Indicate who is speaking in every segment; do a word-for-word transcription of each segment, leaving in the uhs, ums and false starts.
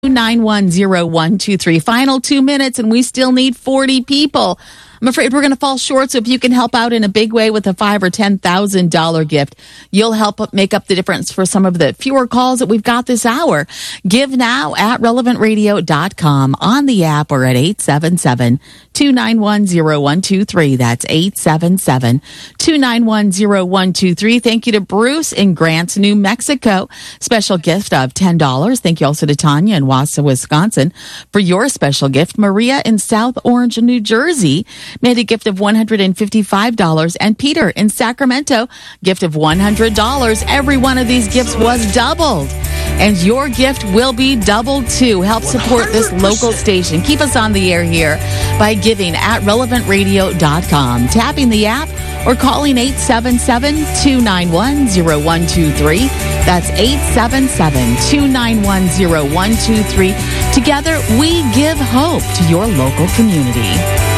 Speaker 1: nine one zero one two three. Final two minutes, and we still need forty people. I'm afraid we're going to fall short, so if you can help out in a big way with a five or ten thousand dollar gift, you'll help make up the difference for some of the fewer calls that we've got this hour. Give now at relevant radio dot com, on the app, or at eight seven seven, two nine one, zero one two three. That's eight seven seven, two nine one, zero one two three. Thank you to Bruce in Grants, New Mexico. Special gift of ten dollars. Thank you also to Tanya in Wausau, Wisconsin, for your special gift. Maria in South Orange, New Jersey, made a gift of one hundred fifty-five dollars. And Peter in Sacramento, gift of one hundred dollars. Every one of these gifts was doubled. And your gift will be doubled too. Help support this local station. Keep us on the air here by giving at relevant radio dot com, tapping the app, or calling eight seven seven, two nine one, zero one two three. That's eight seven seven, two nine one, zero one two three. Together, we give hope to your local community.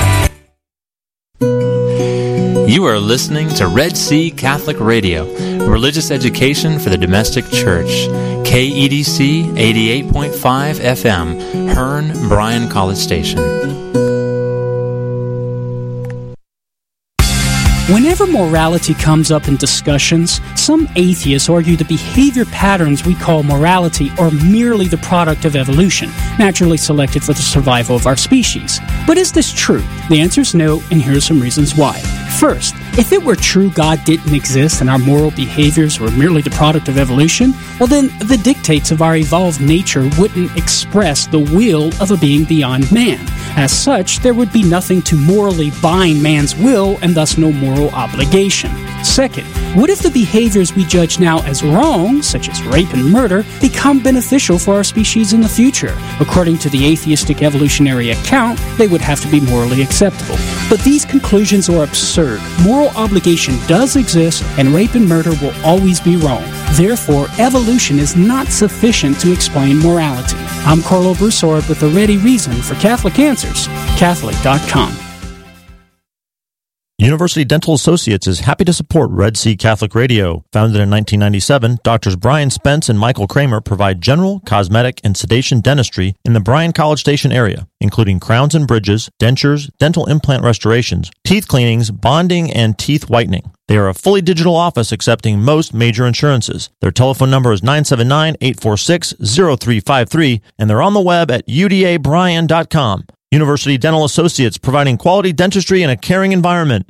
Speaker 2: You are listening to Red Sea Catholic Radio, religious education for the domestic church. K E D C eighty-eight point five F M, Hearn, Bryan College Station.
Speaker 3: Whenever morality comes up in discussions, some atheists argue the behavior patterns we call morality are merely the product of evolution, naturally selected for the survival of our species. But is this true? The answer is no, and here are some reasons why. First, if it were true God didn't exist and our moral behaviors were merely the product of evolution, well then the dictates of our evolved nature wouldn't express the will of a being beyond man. As such, there would be nothing to morally bind man's will and thus no moral obligation. Second, what if the behaviors we judge now as wrong, such as rape and murder, become beneficial for our species in the future? According to the atheistic evolutionary account, they would have to be morally acceptable. But these conclusions are absurd. Moral obligation does exist, and rape and murder will always be wrong. Therefore, evolution is not sufficient to explain morality. I'm Carlo Broussard with a ready reason for Catholic Answers, Catholic dot com.
Speaker 4: University Dental Associates is happy to support Red Sea Catholic Radio. Founded in nineteen ninety-seven, Doctors Brian Spence and Michael Kramer provide general, cosmetic, and sedation dentistry in the Bryan College Station area, including crowns and bridges, dentures, dental implant restorations, teeth cleanings, bonding, and teeth whitening. They are a fully digital office accepting most major insurances. Their telephone number is nine seven nine, eight four six, zero three five three, and they're on the web at U D A Bryan dot com. University Dental Associates, providing quality dentistry in a caring environment.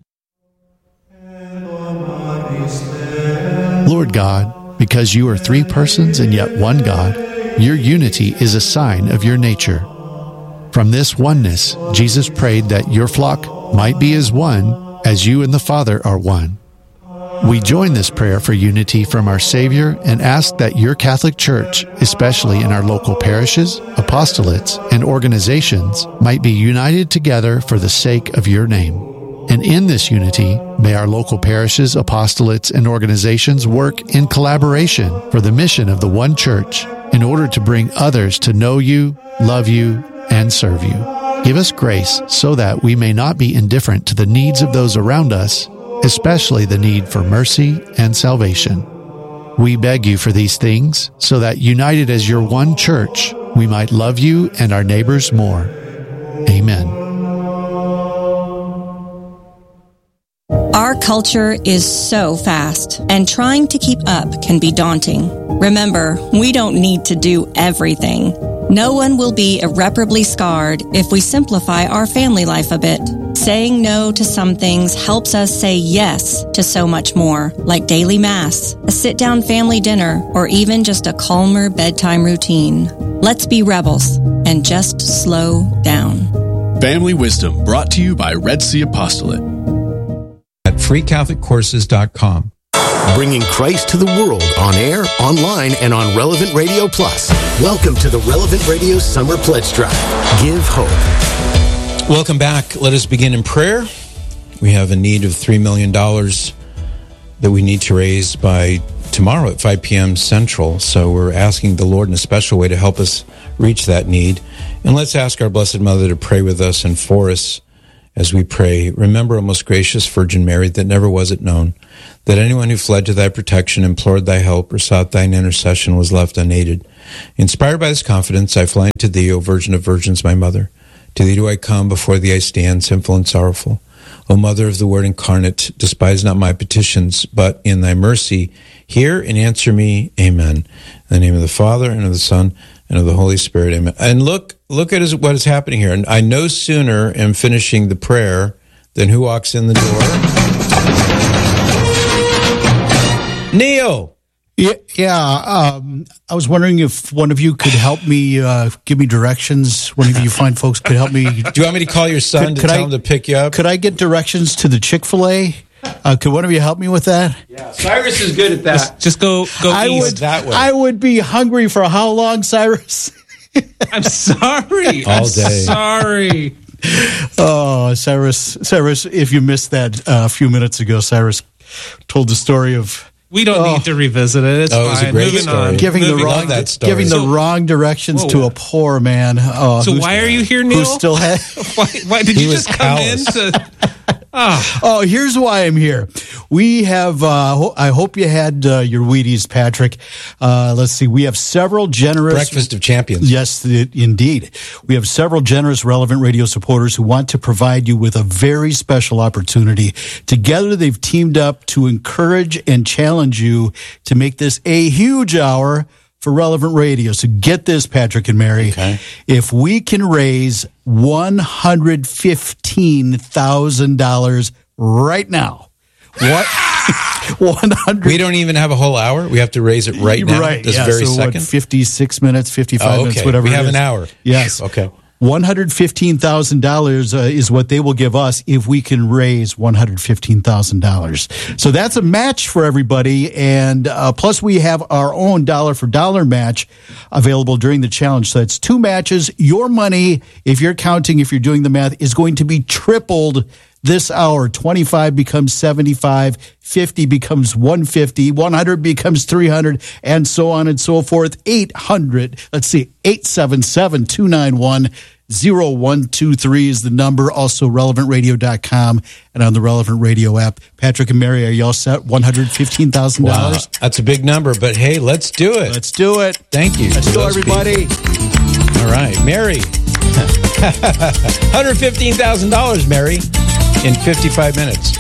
Speaker 5: Lord God, because you are three persons and yet one God, your unity is a sign of your nature. From this oneness, Jesus prayed that your flock might be as one, as you and the Father are one. We join this prayer for unity from our Savior and ask that your Catholic Church, especially in our local parishes, apostolates, and organizations, might be united together for the sake of your name. And in this unity, may our local parishes, apostolates, and organizations work in collaboration for the mission of the one Church in order to bring others to know you, love you, and serve you. Give us grace so that we may not be indifferent to the needs of those around us, especially the need for mercy and salvation. We beg you for these things so that, united as your one Church, we might love you and our neighbors more. Amen.
Speaker 6: Our culture is so fast, and trying to keep up can be daunting. Remember, we don't need to do everything. No one will be irreparably scarred if we simplify our family life a bit. Saying no to some things helps us say yes to so much more, like daily mass, a sit-down family dinner, or even just a calmer bedtime routine. Let's be rebels and just slow down.
Speaker 7: Family Wisdom, brought to you by Red Sea Apostolate.
Speaker 8: At free catholic courses dot com.
Speaker 9: Bringing Christ to the world on air, online, and on Relevant Radio Plus. Welcome to the Relevant Radio Summer Pledge Drive. Give hope.
Speaker 8: Welcome back. Let us begin in prayer. We have a need of three million dollars that we need to raise by tomorrow at five p.m. Central. So we're asking the Lord in a special way to help us reach that need. And let's ask our Blessed Mother to pray with us and for us as we pray. Remember, O most gracious Virgin Mary, that never was it known that anyone who fled to thy protection, implored thy help, or sought thine intercession was left unaided. Inspired by this confidence, I fly to thee, O Virgin of Virgins, my mother. To thee do I come, before thee I stand, sinful and sorrowful. O Mother of the Word incarnate, despise not my petitions, but in thy mercy hear and answer me. Amen. In the name of the Father, and of the Son, and of the Holy Spirit. Amen. And look, look at what is happening here. And I no sooner am finishing the prayer than who walks in the door? Neil.
Speaker 10: Yeah, yeah um, I was wondering if one of you could help me, uh, give me directions. One of you fine folks could help me.
Speaker 8: Do you want me to call your son could, to could tell I, him to pick you up?
Speaker 10: Could I get directions to the Chick-fil-A? Uh, could one of you help me with that?
Speaker 8: Yeah, Cyrus is good at that.
Speaker 11: Just, just go, go
Speaker 10: I
Speaker 11: east
Speaker 10: would,
Speaker 8: that way.
Speaker 10: I would be hungry for how long, Cyrus?
Speaker 11: I'm sorry.
Speaker 8: All
Speaker 11: I'm
Speaker 8: day.
Speaker 11: Sorry.
Speaker 10: Oh, Cyrus, Cyrus, if you missed that uh, a few minutes ago, Cyrus told the story of...
Speaker 11: We don't oh. need to revisit it. It's
Speaker 8: oh, it was
Speaker 11: fine.
Speaker 8: a great
Speaker 11: Moving
Speaker 8: story.
Speaker 11: on.
Speaker 10: Giving
Speaker 11: Moving
Speaker 10: the wrong,
Speaker 8: that story.
Speaker 10: giving
Speaker 11: so,
Speaker 10: the wrong directions
Speaker 11: whoa,
Speaker 10: to
Speaker 11: whoa.
Speaker 10: a poor man. Uh,
Speaker 11: so why are you here, Neil?
Speaker 10: Who still had?
Speaker 11: why, why did
Speaker 8: he
Speaker 11: you
Speaker 8: was
Speaker 11: just come
Speaker 8: callous.
Speaker 11: in to? Oh.
Speaker 10: oh, here's why I'm here. We have. Uh, ho- I hope you had uh, your Wheaties, Patrick. Uh, let's see. We have several generous
Speaker 8: Breakfast of Champions.
Speaker 10: Yes, it, indeed. We have several generous Relevant Radio supporters who want to provide you with a very special opportunity. Together, they've teamed up to encourage and challenge you to make this a huge hour for Relevant Radio. So get this, Patrick and Mary.
Speaker 8: Okay.
Speaker 10: If we can raise one hundred fifteen thousand dollars right now, what? one hundred
Speaker 8: We don't even have a whole hour. We have to raise it right now,
Speaker 10: right,
Speaker 8: this
Speaker 10: yeah,
Speaker 8: very
Speaker 10: so
Speaker 8: second.
Speaker 10: What, fifty-six minutes, fifty-five
Speaker 8: oh, okay.
Speaker 10: minutes, whatever.
Speaker 8: We
Speaker 10: it
Speaker 8: have
Speaker 10: is.
Speaker 8: an hour.
Speaker 10: Yes.
Speaker 8: Okay.
Speaker 10: one hundred fifteen thousand dollars uh, is what they will give us if we can raise one hundred fifteen thousand dollars. So that's a match for everybody. And uh, plus, we have our own dollar for dollar match available during the challenge. So it's two matches. Your money, if you're counting, if you're doing the math, is going to be tripled this hour. Twenty-five becomes seventy-five, fifty becomes one hundred fifty, one hundred becomes three hundred, and so on and so forth. eight hundred, let's see, eight seven seven, two nine one, zero one two three is the number. Also, relevant radio dot com and on the Relevant Radio app. Patrick and Mary, are you all set? one hundred fifteen thousand dollars?
Speaker 8: Wow, that's a big number, but hey, let's do it.
Speaker 10: Let's do it.
Speaker 8: Thank you.
Speaker 10: Let's go, everybody.
Speaker 8: People. All right, Mary. one hundred fifteen thousand dollars, Mary, in fifty-five minutes.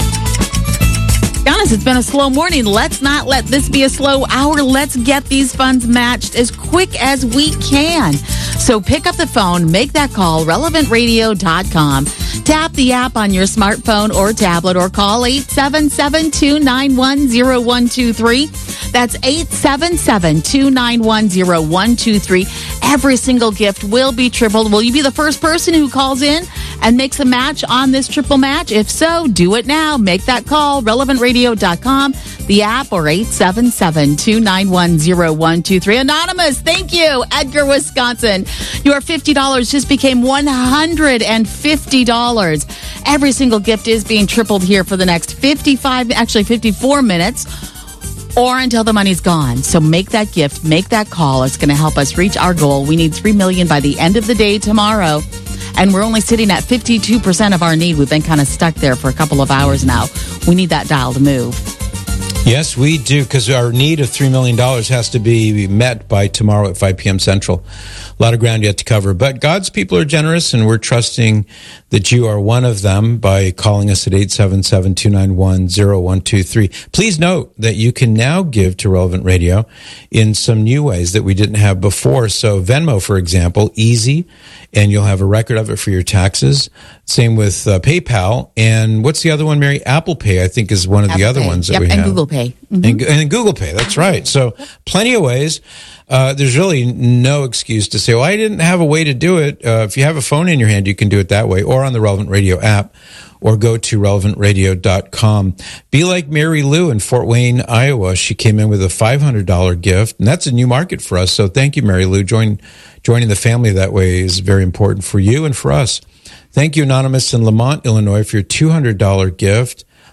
Speaker 1: Be honest, it's been a slow morning. Let's not let this be a slow hour. Let's get these funds matched as quick as we can. So pick up the phone, make that call, relevant radio dot com. Tap the app on your smartphone or tablet or call eight seven seven, two nine one, zero one two three. That's eight seven seven, two nine one, zero one two three. Every single gift will be tripled. Will you be the first person who calls in and makes a match on this triple match? If so, do it now. Make that call, relevant radio dot com, the app, or eight seven seven, two nine one, zero one two three. Anonymous, thank you. Edgar, Wisconsin. Your fifty dollars just became one hundred fifty dollars. Every single gift is being tripled here for the next fifty-five, actually fifty-four minutes, or until the money's gone. So make that gift, make that call. It's going to help us reach our goal. We need three million dollars by the end of the day tomorrow. And we're only sitting at fifty-two percent of our need. We've been kind of stuck there for a couple of hours now. We need that dial to move.
Speaker 8: Yes, we do, because our need of three million dollars has to be met by tomorrow at five p.m. Central. A lot of ground yet to cover. But God's people are generous, and we're trusting that you are one of them by calling us at eight seven seven, two nine one, zero one two three. Please note that you can now give to Relevant Radio in some new ways that we didn't have before. So Venmo, for example, easy, and you'll have a record of it for your taxes. Same with uh, PayPal. And what's the other one, Mary? Apple Pay, I think, is one of
Speaker 1: Apple
Speaker 8: the other
Speaker 1: Pay.
Speaker 8: ones that
Speaker 1: yep,
Speaker 8: we
Speaker 1: and
Speaker 8: have.
Speaker 1: Google Pay. Mm-hmm.
Speaker 8: And, and Google Pay, that's right. So plenty of ways. Uh, there's really no excuse to say, well, I didn't have a way to do it. Uh, if you have a phone in your hand, you can do it that way, or on the Relevant Radio app, or go to relevant radio dot com. Be like Mary Lou in Fort Wayne, Iowa. She came in with a five hundred dollars gift, and that's a new market for us. So thank you, Mary Lou. Join, joining the family that way is very important for you and for us. Thank you, Anonymous in Lamont, Illinois, for your two hundred dollars gift.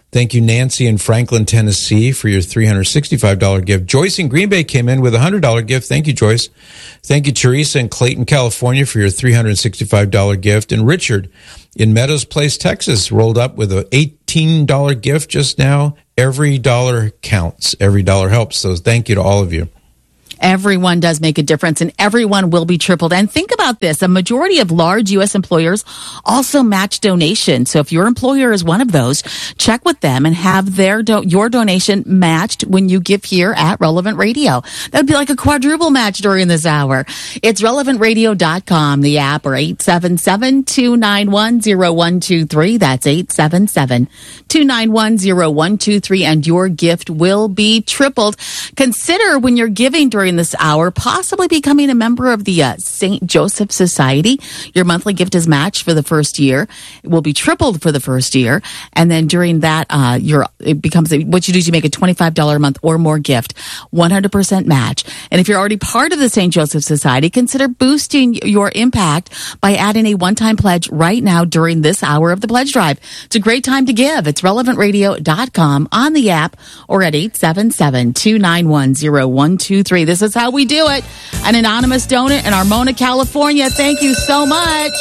Speaker 8: Thank you, Nancy in Franklin, Tennessee, for your three hundred sixty-five dollars gift. Joyce in Green Bay came in with a one hundred dollars gift. Thank you, Joyce. Thank you, Teresa in Clayton, California, for your three hundred sixty-five dollars gift. And Richard in Meadows Place, Texas, rolled up with an eighteen dollars gift just now. Every dollar counts. Every dollar helps. So thank you to all of you.
Speaker 1: Everyone does make a difference, and everyone will be tripled. And think about this. A majority of large U S employers also match donations. So if your employer is one of those, check with them and have their do- your donation matched when you give here at Relevant Radio. That would be like a quadruple match during this hour. It's relevant radio dot com, the app, or eight seven seven, two nine one, zero one two three. That's eight seven seven, two nine one, zero one two three, and your gift will be tripled. Consider when you're giving during this hour, possibly becoming a member of the uh, Saint Joseph Society. Your monthly gift is matched for the first year. It will be tripled for the first year. And then during that, uh, your it becomes, a, what you do is you make a twenty-five dollars a month or more gift, one hundred percent match. And if you're already part of the Saint Joseph Society, consider boosting your impact by adding a one-time pledge right now during this hour of the pledge drive. It's a great time to give. It's relevant radio dot com on the app or at eight seven seven, two nine one, zero one two three. This is how we do it. An anonymous donor in Armona, California. Thank you so much.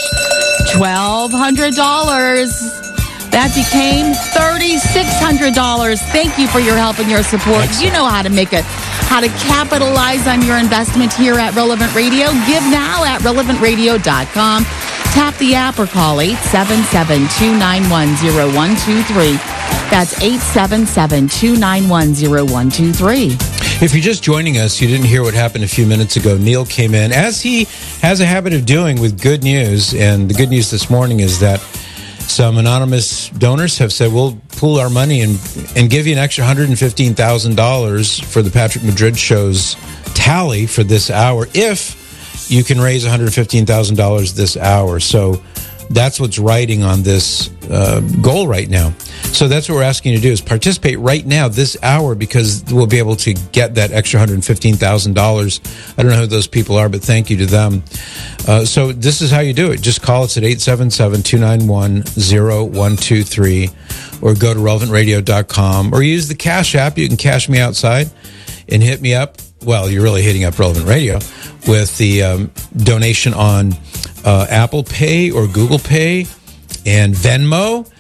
Speaker 1: twelve hundred dollars. That became three thousand six hundred dollars. Thank you for your help and your support. Excellent. You know how to make it, how to capitalize on your investment here at Relevant Radio. Give now at relevant radio dot com. Tap the app or call eight seven seven, two nine one, zero one two three. That's eight seven seven, two nine one, zero one two three.
Speaker 8: If you're just joining us, you didn't hear what happened a few minutes ago. Neil came in, as he has a habit of doing, with good news. And the good news this morning is that some anonymous donors have said, we'll pool our money and, and give you an extra one hundred fifteen thousand dollars for the Patrick Madrid Show's tally for this hour, if you can raise one hundred fifteen thousand dollars this hour. So that's what's riding on this uh, goal right now. So that's what we're asking you to do, is participate right now this hour, because we'll be able to get that extra one hundred fifteen thousand dollars. I don't know who those people are, but thank you to them. Uh, so this is how you do it. Just call us at eight seven seven, two nine one, zero one two three or go to relevant radio dot com or use the Cash App. You can cash me outside and hit me up. Well, you're really hitting up Relevant Radio with the um, donation on uh, Apple Pay or Google Pay and Venmo.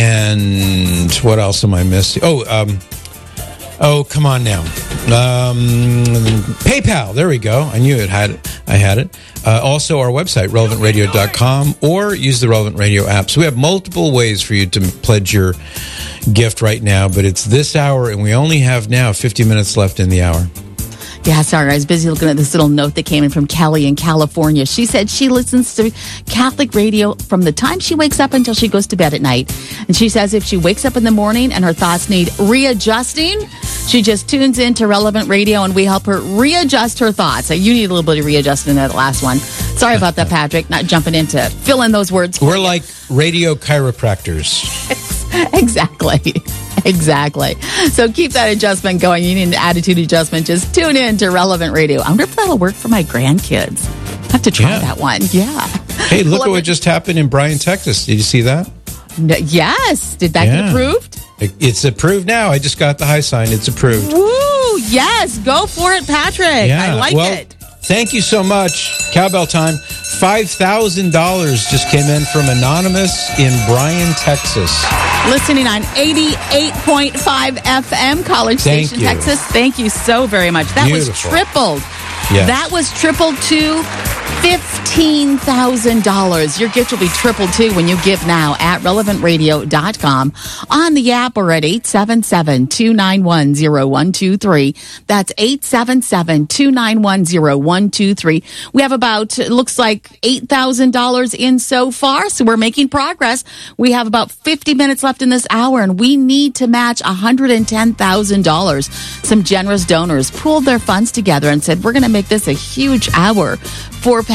Speaker 8: And what else am I missing? Oh, um, oh, come on now. Um, PayPal. There we go. I knew it had it. I had it. Uh, also, our website, relevant radio dot com, or use the Relevant Radio app. So we have multiple ways for you to pledge your gift right now, but it's this hour, and we only have now fifty minutes left in the hour.
Speaker 1: Yeah, sorry, I was busy looking at this little note that came in from Kelly in California. She said she listens to Catholic radio from the time she wakes up until she goes to bed at night. And she says if she wakes up in the morning and her thoughts need readjusting, she just tunes in to Relevant Radio and we help her readjust her thoughts. So you need a little bit of readjusting in that last one. Sorry about that, Patrick, not jumping into fill in those words.
Speaker 8: We're like radio chiropractors.
Speaker 1: Exactly. Exactly. So keep that adjustment going. You need an attitude adjustment. Just tune in to Relevant Radio. I wonder if that'll work for my grandkids. I have to try yeah. that one. Yeah.
Speaker 8: Hey, look at what just happened in Bryan, Texas. Did you see that?
Speaker 1: No, yes. Did that yeah. get approved?
Speaker 8: It's approved now. I just got the high sign. It's approved.
Speaker 1: Woo! Yes. Go for it, Patrick. Yeah. I like
Speaker 8: well,
Speaker 1: it.
Speaker 8: Thank you so much. Cowbell time. five thousand dollars just came in from Anonymous in Bryan, Texas.
Speaker 1: Listening on eighty-eight point five F M, College
Speaker 8: Thank
Speaker 1: Station,
Speaker 8: you.
Speaker 1: Texas. Thank you so very much. That
Speaker 8: Beautiful.
Speaker 1: was tripled.
Speaker 8: Yes.
Speaker 1: That was tripled to fifteen thousand dollars. Your gift will be tripled too when you give now at relevant radio dot com, on the app, or at eight seven seven, two nine one, zero one two three. That's eight seven seven, two nine one, zero one two three. We have about, it looks like eight thousand dollars in so far, so we're making progress. We have about fifty minutes left in this hour, and we need to match one hundred ten thousand dollars. Some generous donors pooled their funds together and said, we're going to make this a huge hour for Patrick and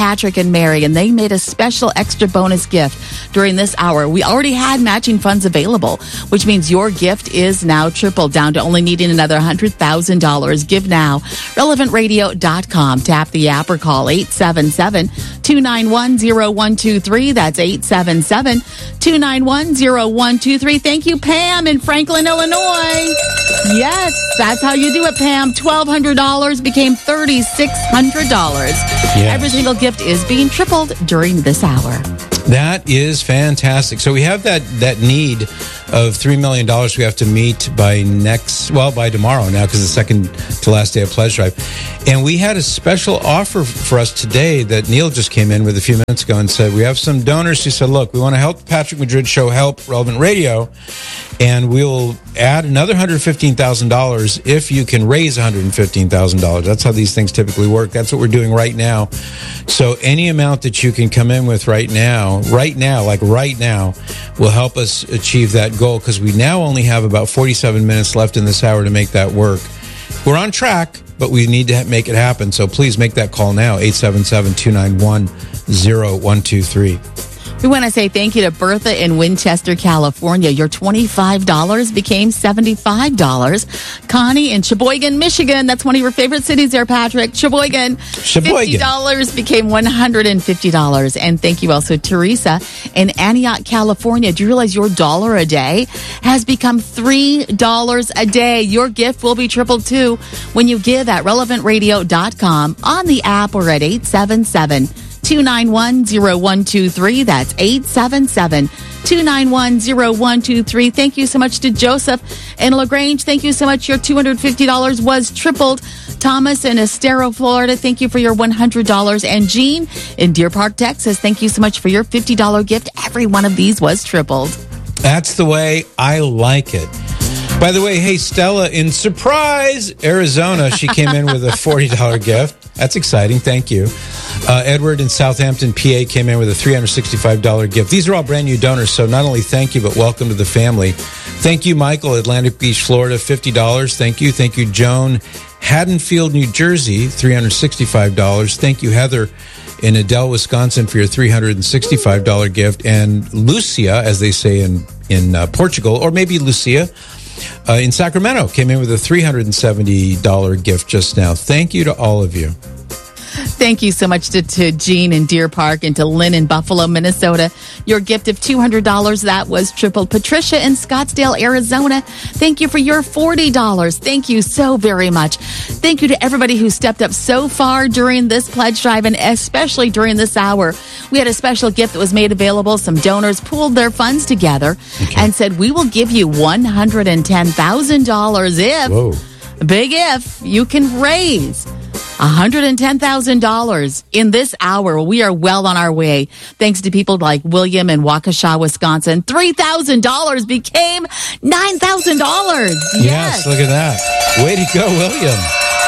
Speaker 1: and Mary, and they made a special extra bonus gift during this hour. We already had matching funds available, which means your gift is now tripled down to only needing another one hundred thousand dollars. Give now. relevant radio dot com. Tap the app or call eight seven seven, two nine one, zero one two three. That's eight seven seven, two nine one, zero one two three. Thank you, Pam in Franklin, Illinois. Yes, that's how you do it, Pam. twelve hundred dollars became three thousand six hundred dollars.
Speaker 8: Yes.
Speaker 1: Every single gift is being tripled during this hour.
Speaker 8: That is fantastic. So we have that that need of three million dollars we have to meet by next, well, by tomorrow now, because the second to last day of Pledge Drive. And we had a special offer for us today that Neil just came in with a few minutes ago and said, we have some donors who said, look, we want to help the Patrick Madrid Show, help Relevant Radio, and we'll add another one hundred fifteen thousand dollars if you can raise one hundred fifteen thousand dollars. That's how these things typically work. That's what we're doing right now. So any amount that you can come in with right now, right now, like right now, will help us achieve that goal, because we now only have about forty-seven minutes left in this hour to make that work. We're on track, but we need to make it happen. So please make that call now, eight seven seven, two nine one, zero one two three.
Speaker 1: We want to say thank you to Bertha in Winchester, California. Your twenty-five dollars became seventy-five dollars. Connie in Sheboygan, Michigan. That's one of your favorite cities there, Patrick. Sheboygan.
Speaker 8: Sheboygan.
Speaker 1: fifty dollars became one hundred fifty dollars. And thank you also, Teresa in Antioch, California. Do you realize your dollar a day has become three dollars a day? Your gift will be tripled too when you give at relevant radio dot com, on the app, or at eight seven seven, two nine one, zero one two three. That's eight seven seven, two nine one, zero one two three. Thank you so much to Joseph in LaGrange. Thank you so much. Your two hundred fifty dollars was tripled. Thomas in Estero, Florida, thank you for your one hundred dollars. And Jean in Deer Park, Texas, thank you so much for your fifty dollars gift. Every one of these was tripled.
Speaker 8: That's the way I like it. By the way, hey, Stella in Surprise, Arizona, she came in with a forty dollars gift. That's exciting. Thank you. Uh, Edward in Southampton, P A, came in with a three hundred sixty-five dollars gift. These are all brand new donors, so not only thank you, but welcome to the family. Thank you, Michael, Atlantic Beach, Florida, fifty dollars. Thank you. Thank you, Joan, Haddonfield, New Jersey, three hundred sixty-five dollars. Thank you, Heather in Adel, Wisconsin, for your three hundred sixty-five dollars gift. And Lucia, as they say in, in uh, Portugal, or maybe Lucia, Uh, in Sacramento, came in with a three hundred seventy dollars gift just now. Thank you to all of you.
Speaker 1: Thank you so much to, to Jean in Deer Park and to Lynn in Buffalo, Minnesota. Your gift of two hundred dollars, that was tripled. Patricia in Scottsdale, Arizona, thank you for your forty dollars. Thank you so very much. Thank you to everybody who stepped up so far during this pledge drive, and especially during this hour. We had a special gift that was made available. Some donors pooled their funds together okay. and said, we will give you one hundred ten thousand dollars if,
Speaker 8: Whoa.
Speaker 1: big if, you can raise one hundred ten thousand dollars in this hour. We are well on our way. Thanks to people like William in Waukesha, Wisconsin. three thousand dollars became nine thousand dollars.
Speaker 8: Yes. yes, look at that. Way to go, William.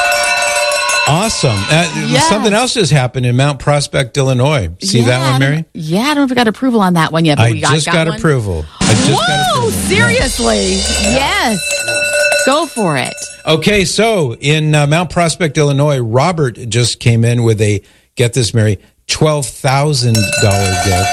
Speaker 8: Awesome. Uh,
Speaker 1: yes.
Speaker 8: Something else just happened in Mount Prospect, Illinois. See
Speaker 1: yeah,
Speaker 8: that one, Mary?
Speaker 1: Yeah, I don't know if we got approval on that one yet. But
Speaker 8: I
Speaker 1: we got,
Speaker 8: just got,
Speaker 1: got
Speaker 8: approval. I just
Speaker 1: Whoa,
Speaker 8: got approval.
Speaker 1: Seriously? Yeah. Yes. Go for it.
Speaker 8: Okay, so in uh, Mount Prospect, Illinois, Robert just came in with a, get this, Mary, twelve thousand dollars gift.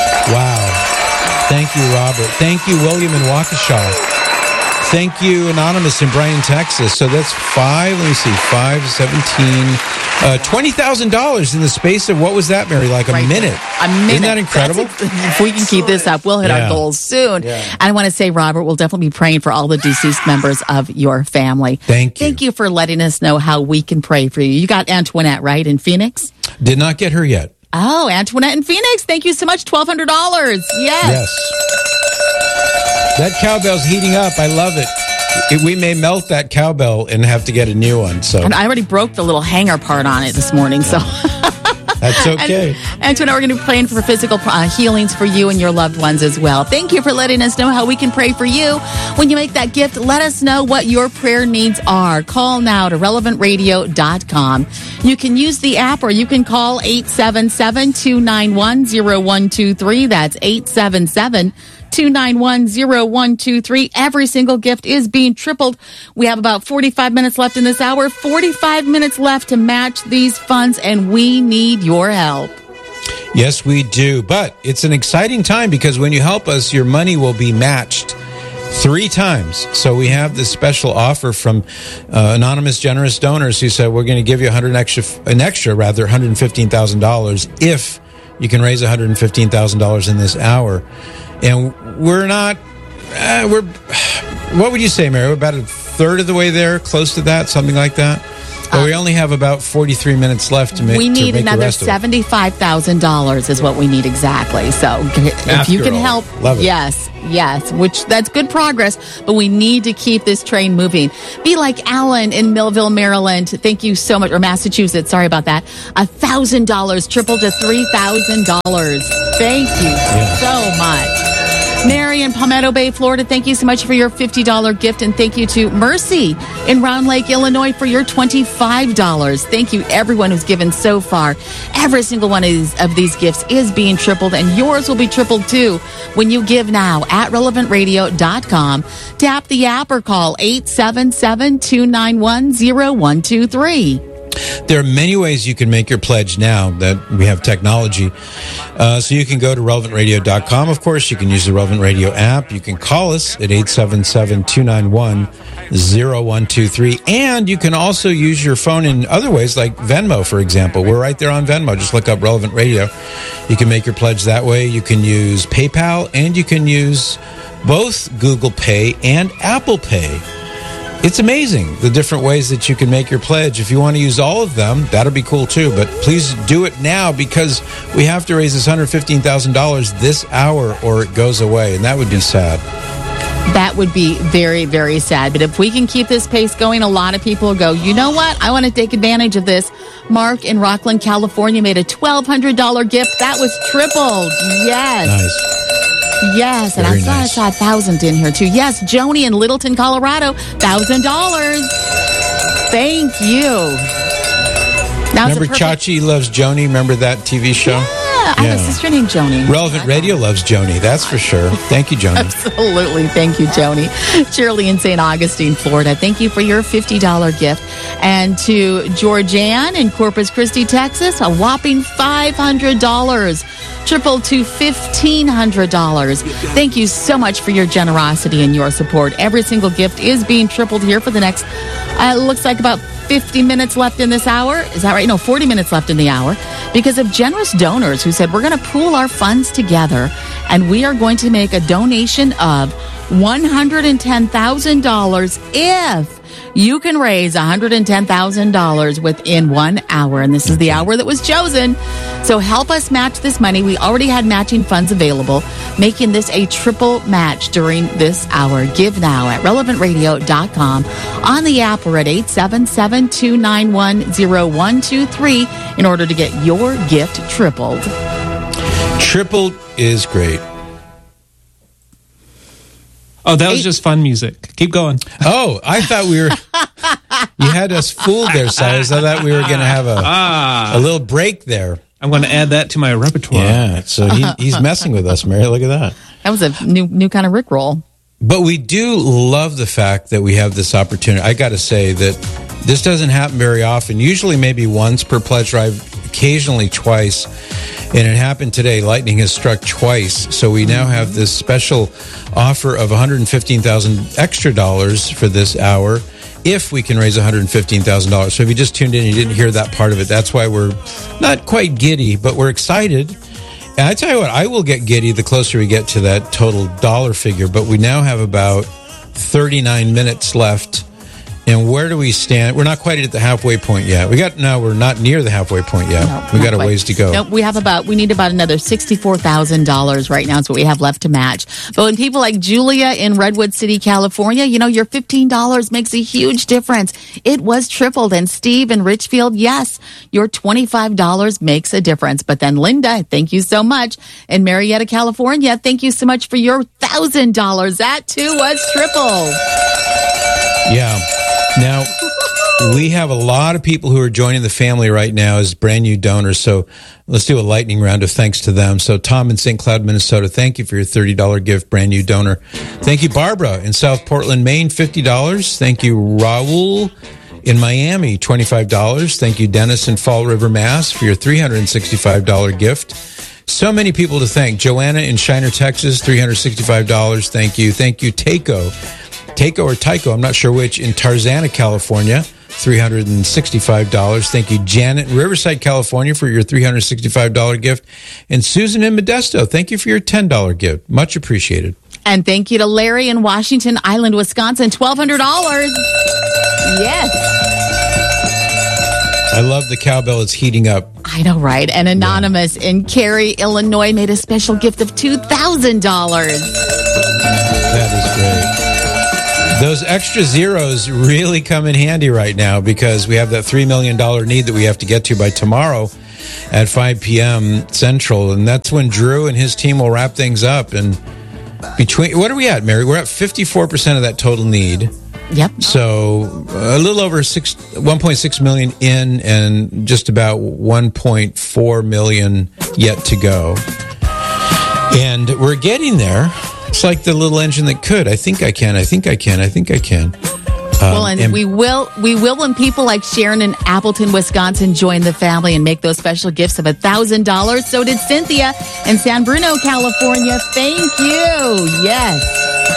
Speaker 8: Wow. Thank you, Robert. Thank you, William in Waukesha. Thank you, Anonymous in Bryan, Texas. So that's five, let me see, five, seventeen, uh, twenty thousand dollars in the space of, what was that, Mary? Like a
Speaker 1: right
Speaker 8: minute.
Speaker 1: A minute.
Speaker 8: Isn't that incredible?
Speaker 1: Ex- if we can keep this up, we'll hit
Speaker 8: yeah.
Speaker 1: our goals soon.
Speaker 8: Yeah.
Speaker 1: And I want to say, Robert, we'll definitely be praying for all the deceased members of your family.
Speaker 8: Thank you.
Speaker 1: Thank you for letting us know how we can pray for you. You got Antoinette, right, in Phoenix?
Speaker 8: Did not get her yet.
Speaker 1: Oh, Antoinette in Phoenix. Thank you so much. twelve hundred dollars. Yes.
Speaker 8: Yes. That cowbell's heating up. I love it. It, we may melt that cowbell and have to get a new one. So
Speaker 1: and I already broke the little hanger part on it this morning. So
Speaker 8: that's okay.
Speaker 1: And, Antoinette, we're going to be praying for physical uh, healings for you and your loved ones as well. Thank you for letting us know how we can pray for you. When you make that gift, let us know what your prayer needs are. Call now to relevant radio dot com. You can use the app, or you can call eight seven seven, two nine one, zero one two three. That's eight seven seven, two nine one, zero one two three. Every single gift is being tripled. We have about forty-five minutes left in this hour, forty-five minutes left to match these funds, and we need your help.
Speaker 8: Yes, we do. But it's an exciting time because when you help us, your money will be matched three times. So we have this special offer from uh, anonymous generous donors who said we're going to give you one hundred extra, an extra rather, one hundred fifteen thousand dollars if you can raise one hundred fifteen thousand dollars in this hour. And we're not, uh, we're, what would you say, Mary? We're about a third of the way there, close to that, something like that. But we only have about forty-three minutes left to make.
Speaker 1: We need
Speaker 8: to make
Speaker 1: another seventy-five thousand dollars is what we need exactly. So if
Speaker 8: Math
Speaker 1: you can
Speaker 8: girl.
Speaker 1: help,
Speaker 8: Love it.
Speaker 1: yes, yes, which that's good progress, but we need to keep this train moving. Be like Alan in Millville, Maryland. Thank you so much, or Massachusetts. Sorry about that. A thousand dollars tripled to three thousand dollars. Thank you
Speaker 8: Yeah.
Speaker 1: so much. Mary in Palmetto Bay, Florida, thank you so much for your fifty dollars gift. And thank you to Mercy in Round Lake, Illinois for your twenty-five dollars. Thank you, everyone who's given so far. Every single one of these, of these gifts is being tripled, and yours will be tripled too when you give now at relevant radio dot com. Tap the app or call eight seven seven, two nine one, zero one two three.
Speaker 8: There are many ways you can make your pledge now that we have technology. Uh, so you can go to relevant radio dot com. Of course, you can use the Relevant Radio app. You can call us at eight seven seven, two nine one, zero one two three. And you can also use your phone in other ways, like Venmo, for example. We're right there on Venmo. Just look up Relevant Radio. You can make your pledge that way. You can use PayPal, and you can use both Google Pay and Apple Pay. It's amazing the different ways that you can make your pledge. If you want to use all of them, that'll be cool too. But please do it now because we have to raise this one hundred fifteen thousand dollars this hour or it goes away. And that would be sad.
Speaker 1: That would be very, very sad. But if we can keep this pace going, a lot of people will go, you know what? I want to take advantage of this. Mark in Rockland, California made a twelve hundred dollars gift. That was tripled. Yes.
Speaker 8: Nice.
Speaker 1: Yes, and
Speaker 8: Very
Speaker 1: I saw,
Speaker 8: nice.
Speaker 1: I saw a thousand in here too. Yes, Joni in Littleton, Colorado, thousand dollars. Thank you. Now
Speaker 8: Remember Chachi Loves Joni? Remember that T V show?
Speaker 1: Yeah, I have a sister named Joni.
Speaker 8: Relevant Radio loves Joni, that's for sure. Thank you, Joni.
Speaker 1: Absolutely. Thank you, Joni. Shirley in Saint Augustine, Florida. Thank you for your fifty dollars gift. And to Georgianne in Corpus Christi, Texas, a whopping five hundred dollars. Tripled to fifteen hundred dollars. Thank you so much for your generosity and your support. Every single gift is being tripled here for the next, uh, looks like about fifty minutes left in this hour. Is that right? No, forty minutes left in the hour because of generous donors who said we're going to pool our funds together and we are going to make a donation of one hundred ten thousand dollars if you can raise one hundred ten thousand dollars within one hour. And this is the hour that was chosen. So help us match this money. We already had matching funds available, making this a triple match during this hour. Give now at relevant radio dot com, on the app, or at eight seven seven, two nine one, zero one two three in order to get your gift tripled.
Speaker 8: Tripled is great.
Speaker 11: Oh, that was Eight. just fun music. Keep going.
Speaker 8: Oh, I thought we were... You had us fooled there, Cyrus. I thought we were going to have a,
Speaker 11: ah.
Speaker 8: a little break there.
Speaker 11: I'm going to add that to my repertoire.
Speaker 8: Yeah, so he, he's messing with us, Mary. Look at that.
Speaker 1: That was a new new kind of Rickroll.
Speaker 8: But we do love the fact that we have this opportunity. I got to say that this doesn't happen very often. Usually maybe once per pledge drive, occasionally twice. And it happened today. Lightning has struck twice. So we now have this special offer of one hundred fifteen thousand dollars extra dollars for this hour if we can raise one hundred fifteen thousand dollars. So if you just tuned in and you didn't hear that part of it, that's why we're not quite giddy, but we're excited. And I tell you what, I will get giddy the closer we get to that total dollar figure. But we now have about thirty-nine minutes left. And where do we stand? We're not quite at the halfway point yet. We got no, we're not near the halfway point yet. No, we got a
Speaker 1: quite.
Speaker 8: ways to go.
Speaker 1: No, we have about we need about another sixty-four thousand dollars right now. Is what we have left to match. But when people like Julia in Redwood City, California, you know, your fifteen dollars makes a huge difference. It was tripled. And Steve in Richfield, yes, your twenty-five dollars makes a difference. But then Linda, thank you so much. In Marietta, California, thank you so much for your one thousand dollars. That too was tripled.
Speaker 8: Yeah. Now, we have a lot of people who are joining the family right now as brand new donors. So let's do a lightning round of thanks to them. So Tom in Saint Cloud, Minnesota, thank you for your thirty dollars gift, brand new donor. Thank you, Barbara in South Portland, Maine, fifty dollars. Thank you, Raul in Miami, twenty-five dollars. Thank you, Dennis in Fall River, Mass, for your three hundred sixty-five dollars gift. So many people to thank. Joanna in Shiner, Texas, three hundred sixty-five dollars. Thank you. Thank you, Taco. Taco or Tyco, I'm not sure which, in Tarzana, California, three hundred sixty-five dollars. Thank you, Janet in Riverside, California, for your three hundred sixty-five dollars gift. And Susan in Modesto, thank you for your ten dollars gift. Much appreciated.
Speaker 1: And thank you to Larry in Washington Island, Wisconsin, twelve hundred dollars. Yes.
Speaker 8: I love the cowbell. It's heating up.
Speaker 1: I know, right? And Anonymous yeah. in Cary, Illinois, made a special gift of two thousand dollars.
Speaker 8: That is great. Those extra zeros really come in handy right now because we have that three million dollars need that we have to get to by tomorrow at five p.m. Central. And that's when Drew and his team will wrap things up. And between, what are we at, Mary? We're at fifty-four percent of that total need.
Speaker 1: Yep.
Speaker 8: So a little over six, one point six million in, and just about one point four million yet to go. And we're getting there. It's like the little engine that could. I think I can. I think I can. I think I can. Um,
Speaker 1: well, and, and we will. We will when people like Sharon in Appleton, Wisconsin, join the family and make those special gifts of a thousand dollars. So did Cynthia in San Bruno, California. Thank you. Yes.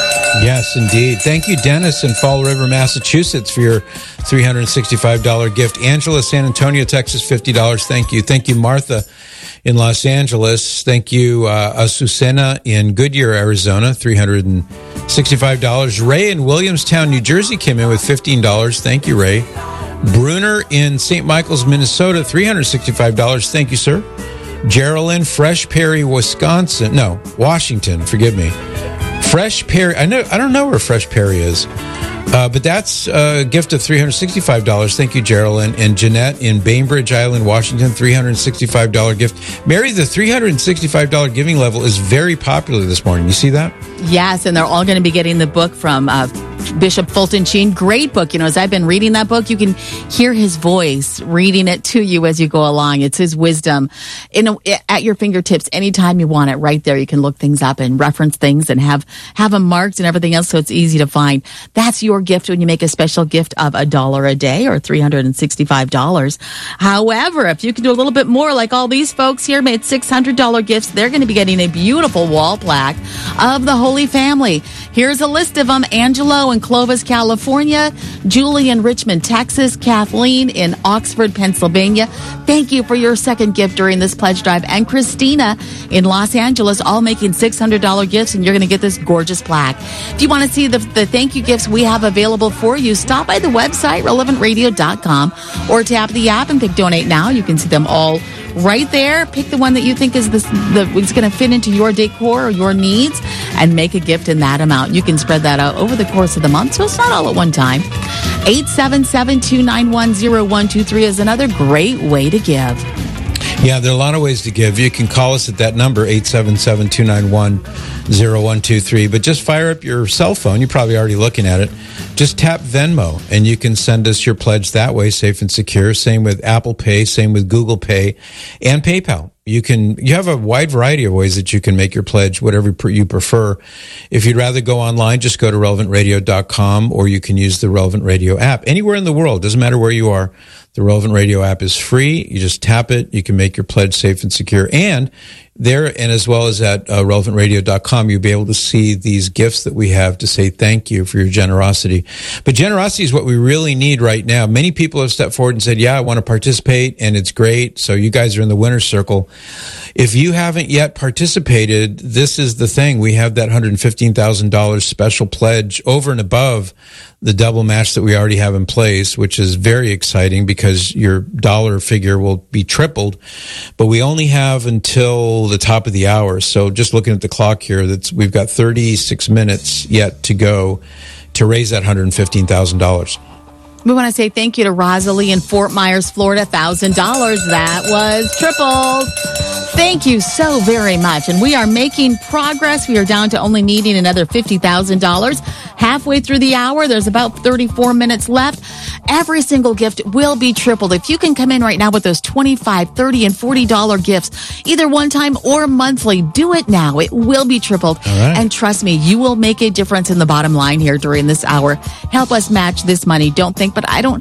Speaker 8: Yes, indeed. Thank you, Dennis in Fall River, Massachusetts, for your three hundred sixty-five dollars gift. Angela, San Antonio, Texas, fifty dollars. Thank you. Thank you, Martha in Los Angeles. Thank you, uh, Azucena in Goodyear, Arizona, three hundred sixty-five dollars. Ray in Williamstown, New Jersey, came in with fifteen dollars. Thank you, Ray. Bruner in Saint Michael's, Minnesota, three hundred sixty-five dollars. Thank you, sir. Geraldine, Fresh Perry, Wisconsin. No, Washington. Forgive me. Fresh Perry. I know. I don't know where Fresh Perry is, uh, but that's a gift of three hundred sixty-five dollars. Thank you, Geraldine. And Jeanette in Bainbridge Island, Washington, three hundred sixty-five dollars gift. Mary, the three hundred sixty-five dollars giving level is very popular this morning. You see that?
Speaker 1: Yes, and they're all going to be getting the book from uh, Bishop Fulton Sheen. Great book. You know, as I've been reading that book, you can hear his voice reading it to you as you go along. It's his wisdom in a, at your fingertips anytime you want it. Right there, you can look things up and reference things and have have them marked and everything else, so it's easy to find. That's your gift when you make a special gift of a dollar a day or three hundred sixty-five dollars. However, if you can do a little bit more, like all these folks here made six hundred dollars gifts, they're going to be getting a beautiful wall plaque of the Holy Family. Here's a list of them. Angelo in Clovis, California. Julie in Richmond, Texas. Kathleen in Oxford, Pennsylvania. Thank you for your second gift during this pledge drive. And Christina in Los Angeles, all making six hundred dollars gifts, and you're going to get this gorgeous plaque. If you want to see the, the thank you gifts we have available for you, stop by the website, relevant radio dot com, or tap the app and pick Donate Now. You can see them all right there. Pick the one that you think is this, the, it's going to fit into your decor or your needs, and make a gift in that amount. You can spread that out over the course of the month, so it's not all at one time. eight seven seven, two nine one, zero one two three is another great way to give.
Speaker 8: Yeah, there are a lot of ways to give. You can call us at that number, eight seven seven, two nine one, zero one two three. But just fire up your cell phone. You're probably already looking at it. Just tap Venmo, and you can send us your pledge that way, safe and secure. Same with Apple Pay, same with Google Pay, and PayPal. You can, you have a wide variety of ways that you can make your pledge, whatever you prefer. If you'd rather go online, just go to relevant radio dot com, or you can use the Relevant Radio app. Anywhere in the world, doesn't matter where you are. The Relevant Radio app is free. You just tap it. You can make your pledge safe and secure. And there, and as well as at uh, relevant radio dot com, you'll be able to see these gifts that we have to say thank you for your generosity. But generosity is what we really need right now. Many people have stepped forward and said, yeah, I want to participate, and it's great. So you guys are in the winner's circle. If you haven't yet participated, this is the thing. We have that one hundred fifteen thousand dollars special pledge over and above the double match that we already have in place, which is very exciting because your dollar figure will be tripled. But we only have until the top of the hour. So just looking at the clock here, that's we've got thirty-six minutes yet to go to raise that one hundred fifteen thousand dollars.
Speaker 1: We want to say thank you to Rosalie in Fort Myers, Florida, one thousand dollars. That was tripled. Thank you so very much. And we are making progress. We are down to only needing another fifty thousand dollars. Halfway through the hour, there's about thirty-four minutes left. Every single gift will be tripled. If you can come in right now with those twenty-five dollars, thirty dollars, and forty dollars gifts, either one time or monthly, do it now. It will be tripled.
Speaker 8: All right.
Speaker 1: And trust me, you will make a difference in the bottom line here during this hour. Help us match this money. Don't think, but I don't...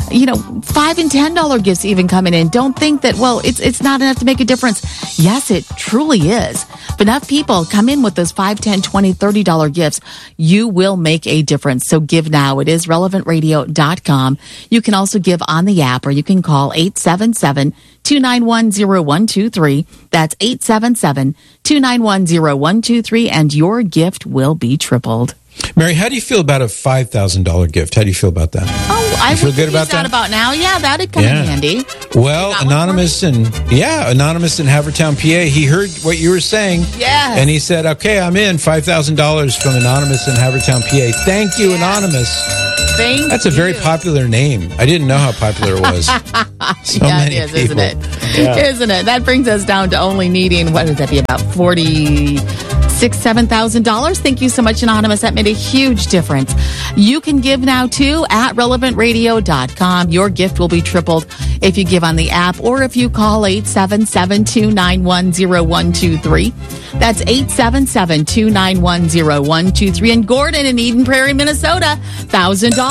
Speaker 1: you know, five and ten dollar gifts even coming in. Don't think that, well, it's it's not enough to make a difference. Yes, it truly is. If enough people come in with those five, ten, twenty, thirty dollar gifts, you will make a difference. So give now. It is relevant radio dot com. You can also give on the app, or you can call eight seven seven, two nine one, zero one two three. That's eight seven seven, two nine one, zero one two three, and your gift will be tripled.
Speaker 8: Mary, how do you feel about a five thousand dollars gift? How do you feel about that?
Speaker 1: Oh, I
Speaker 8: you feel
Speaker 1: would
Speaker 8: good about that?
Speaker 1: about now. Yeah, that'd come
Speaker 8: Yeah.
Speaker 1: in handy.
Speaker 8: Well, Anonymous and yeah, Anonymous in Havertown, P A. He heard what you were saying.
Speaker 1: Yes.
Speaker 8: And he said, okay, I'm in. five thousand dollars from Anonymous in Havertown, P A. Thank you, Anonymous.
Speaker 1: Thank
Speaker 8: That's a very popular name. I didn't know how popular it was. So
Speaker 1: yeah,
Speaker 8: many
Speaker 1: it is,
Speaker 8: people.
Speaker 1: isn't it?
Speaker 8: Yeah.
Speaker 1: Isn't it? That brings us down to only needing, what would that be, about forty-six, seven thousand dollars. Thank you so much, Anonymous. That made a huge difference. You can give now too at relevant radio dot com. Your gift will be tripled if you give on the app, or if you call eight seven seven, two nine one, zero one two three. That's eight seven seven, two nine one, zero one two three. And Gordon in Eden Prairie, Minnesota, one thousand dollars.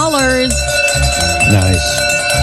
Speaker 8: Nice.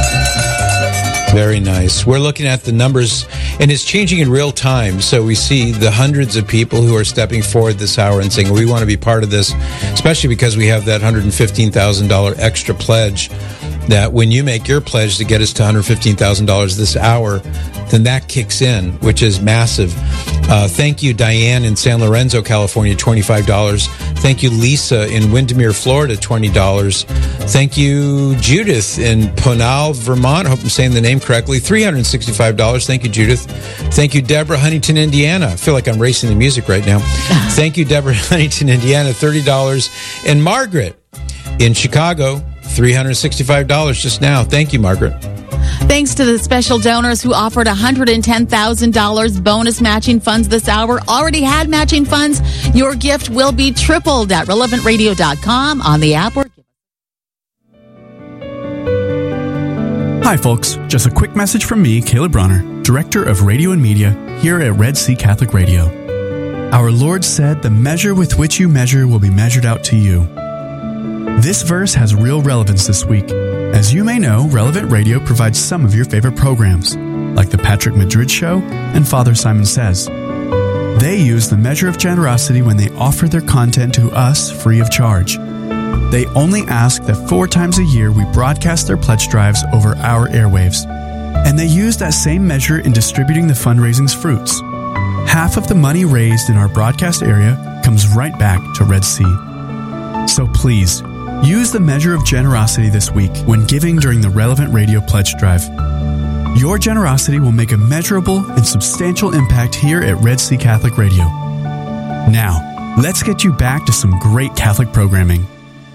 Speaker 8: Very nice. We're looking at the numbers, and it's changing in real time. So we see the hundreds of people who are stepping forward this hour and saying, we want to be part of this, especially because we have that one hundred fifteen thousand dollars extra pledge, that when you make your pledge to get us to one hundred fifteen thousand dollars this hour, then that kicks in, which is massive. Uh, thank you, Diane in San Lorenzo, California, twenty-five dollars. Thank you, Lisa in Windermere, Florida, twenty dollars. Thank you, Judith in Ponal, Vermont. I hope I'm saying the name correctly, three hundred sixty-five dollars. Thank you, Judith. Thank you, Deborah, Huntington, Indiana. I feel like I'm racing the music right now. Thank you, Deborah, Huntington, Indiana, thirty dollars. And Margaret in Chicago, three hundred sixty-five dollars just now. Thank you, Margaret.
Speaker 1: Thanks to the special donors who offered one hundred ten thousand dollars bonus matching funds this hour. Already had matching funds. Your gift will be tripled at relevant radio dot com, on the app, or
Speaker 12: Hi, folks. Just a quick message from me, Caleb Bronner, Director of Radio and Media here at Red Sea Catholic Radio. Our Lord said, "The measure with which you measure will be measured out to you." This verse has real relevance this week. As you may know, Relevant Radio provides some of your favorite programs, like The Patrick Madrid Show and Father Simon Says. They use the measure of generosity when they offer their content to us free of charge. They only ask that four times a year we broadcast their pledge drives over our airwaves. And they use that same measure in distributing the fundraising's fruits. Half of the money raised in our broadcast area comes right back to Red Sea. So please, use the measure of generosity this week when giving during the Relevant Radio Pledge Drive. Your generosity will make a measurable and substantial impact here at Red Sea Catholic Radio. Now, let's get you back to some great Catholic programming.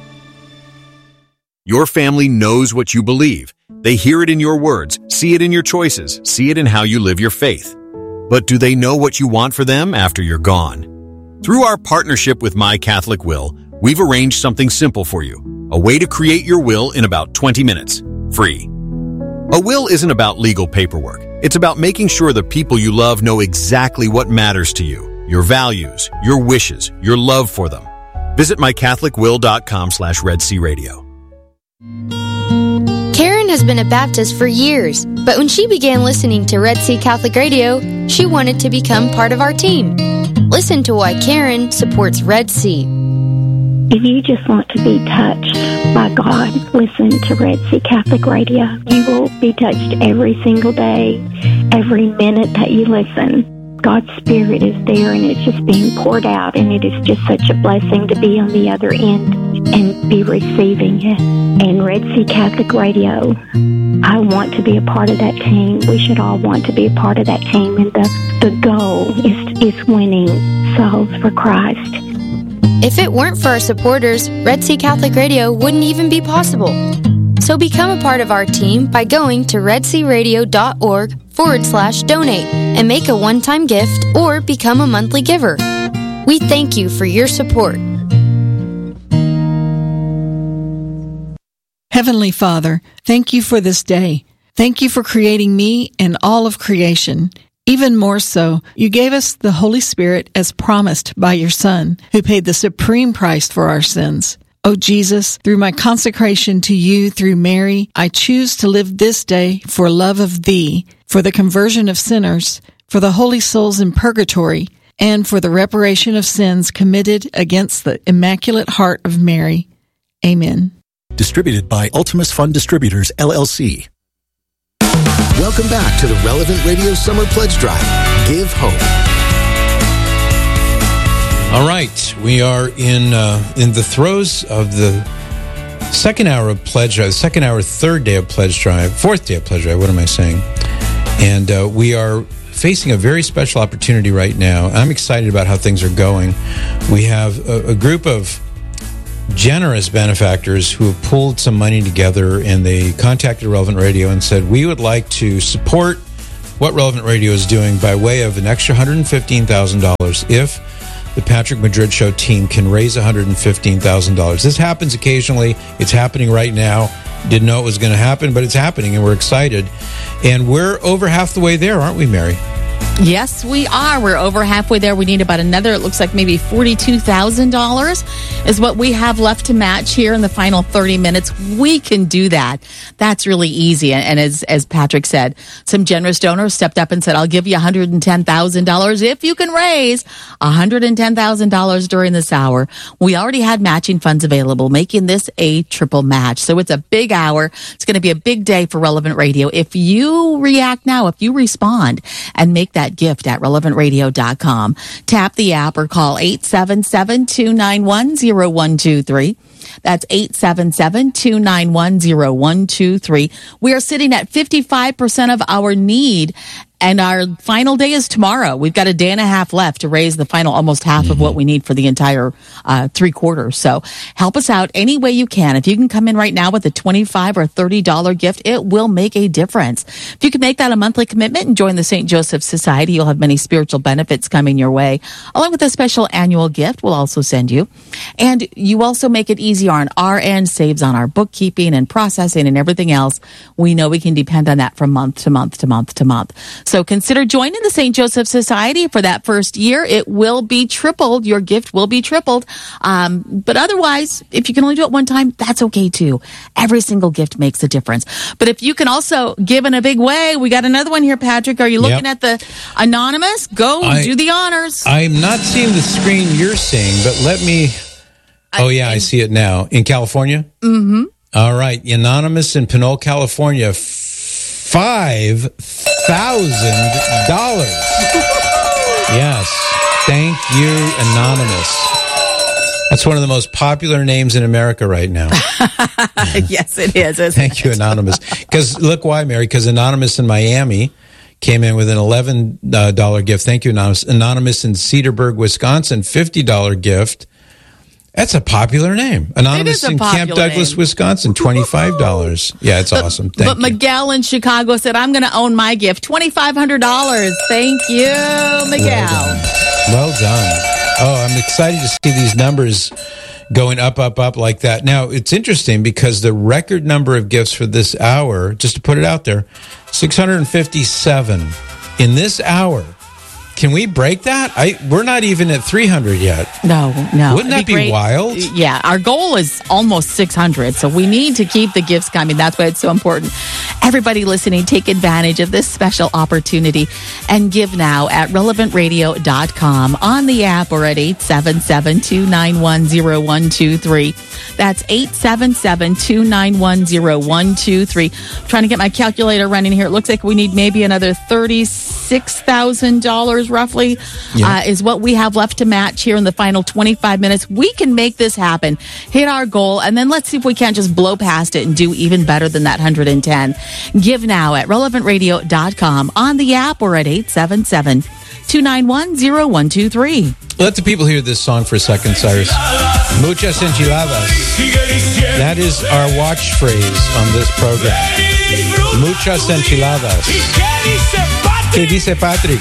Speaker 13: Your family knows what you believe. They hear it in your words, see it in your choices, see it in how you live your faith. But do they know what you want for them after you're gone? Through our partnership with My Catholic Will, we've arranged something simple for you, a way to create your will in about twenty minutes, free. A will isn't about legal paperwork. It's about making sure the people you love know exactly what matters to you, your values, your wishes, your love for them. Visit my catholic will dot com slash Red Sea Radio.
Speaker 14: Karen has been a Baptist for years, but when she began listening to Red Sea Catholic Radio, she wanted to become part of our team. Listen to why Karen supports Red Sea.
Speaker 15: If you just want to be touched by God, listen to Red Sea Catholic Radio. You will be touched every single day, every minute that you listen. God's Spirit is there, and it's just being poured out, and it is just such a blessing to be on the other end and be receiving it. And Red Sea Catholic Radio, I want to be a part of that team. We should all want to be a part of that team, and the, the goal is, is winning souls for Christ.
Speaker 14: If it weren't for our supporters, Red Sea Catholic Radio wouldn't even be possible. So become a part of our team by going to redsearadio.org forward slash donate and make a one-time gift or become a monthly giver. We thank you for your support.
Speaker 16: Heavenly Father, thank you for this day. Thank you for creating me and all of creation. Even more so, you gave us the Holy Spirit as promised by your Son, who paid the supreme price for our sins. O Jesus, through my consecration to you through Mary, I choose to live this day for love of thee, for the conversion of sinners, for the holy souls in purgatory, and for the reparation of sins committed against the Immaculate Heart of Mary. Amen.
Speaker 17: Distributed by Ultimus Fund Distributors, L L C.
Speaker 9: Welcome back to the Relevant Radio Summer Pledge Drive. Give hope.
Speaker 8: All right, we are in uh, in the throes of the second hour of Pledge Drive, second hour, third day of Pledge Drive, fourth day of Pledge Drive, what am I saying? And uh, we are facing a very special opportunity right now. I'm excited about how things are going. We have a, a group of generous benefactors who have pulled some money together, and they contacted Relevant Radio and said, we would like to support what Relevant Radio is doing by way of an extra one hundred fifteen thousand dollars if the Patrick Madrid Show team can raise one hundred fifteen thousand dollars. This happens occasionally. It's happening right now. Didn't know it was going to happen, but it's happening, and we're excited. And we're over half the way there, aren't we, Mary?
Speaker 1: Yes, we are. We're over halfway there. We need about another, it looks like maybe forty-two thousand dollars is what we have left to match here in the final thirty minutes. We can do that. That's really easy. And as as Patrick said, some generous donors stepped up and said, I'll give you one hundred ten thousand dollars if you can raise one hundred ten thousand dollars during this hour. We already had matching funds available, making this a triple match. So it's a big hour. It's going to be a big day for Relevant Radio. If you react now, if you respond and make that gift at relevant radio dot com. Tap the app or call eight seven seven, two nine one, zero one two three. That's eight seven seven, two nine one, zero one two three. We are sitting at fifty-five percent of our need, and our final day is tomorrow. We've got a day and a half left to raise the final almost half mm-hmm. of what we need for the entire uh, three quarters. So help us out any way you can. If you can come in right now with a twenty-five dollars or thirty dollars gift, it will make a difference. If you can make that a monthly commitment and join the Saint Joseph Society, you'll have many spiritual benefits coming your way, along with a special annual gift we'll also send you. And you also make it easier on our end, saves on our bookkeeping and processing and everything else. We know we can depend on that from month to month to month to month. So consider joining the Saint Joseph Society for that first year. It will be tripled. Your gift will be tripled. Um, but otherwise, if you can only do it one time, that's okay too. Every single gift makes a difference. But if you can also give in a big way, we got another one here, Patrick. Are you looking
Speaker 8: yep.
Speaker 1: at the anonymous? Go I, do the honors.
Speaker 8: I'm not seeing the screen you're seeing, but let me... Oh, yeah, I see it now. In California?
Speaker 1: Mm-hmm.
Speaker 8: All right. Anonymous in Pinole, California. Five thousand dollars. Yes. Thank you, Anonymous. That's one of the most popular names in America right now.
Speaker 1: Yes, it is. Isn't
Speaker 8: Thank
Speaker 1: it?
Speaker 8: you, Anonymous. Because look why, Mary, because Anonymous in Miami came in with an eleven dollars gift. Thank you, Anonymous. Anonymous in Cedarburg, Wisconsin, fifty dollars gift. That's a popular name. Anonymous in Camp Douglas, name. Wisconsin, twenty-five dollars. Yeah, it's
Speaker 1: but,
Speaker 8: awesome. Thank
Speaker 1: but you. Miguel in Chicago said, I'm going to own my gift, twenty-five hundred dollars. Thank you, Miguel.
Speaker 8: Well done. well done. Oh, I'm excited to see these numbers going up, up, up like that. Now, it's interesting because the record number of gifts for this hour, just to put it out there, six hundred fifty-seven. In this hour, can we break that? I We're not even at three hundred yet.
Speaker 1: No, no.
Speaker 8: Wouldn't that be, be wild?
Speaker 1: Yeah, our goal is almost six hundred, so we need to keep the gifts coming. That's why it's so important. Everybody listening, take advantage of this special opportunity and give now at relevant radio dot com, on the app, or at eight seven seven, two nine one, zero one two three. That's eight seven seven, two nine one, zero one two three. I'm trying to get my calculator running here. It looks like we need maybe another thirty-six thousand dollars roughly yeah. uh, is what we have left to match here in the final twenty-five minutes. We can make this happen, hit our goal, and then let's see if we can't just blow past it and do even better than that one hundred ten. Give now at relevant radio dot com, on the app, or at eight seven seven, two nine one, zero one two three.
Speaker 8: Let the people hear this song for a second, Cyrus. Muchas enchiladas. That is our watch phrase on this program. Muchas enchiladas. ¿Qué dice Patrick?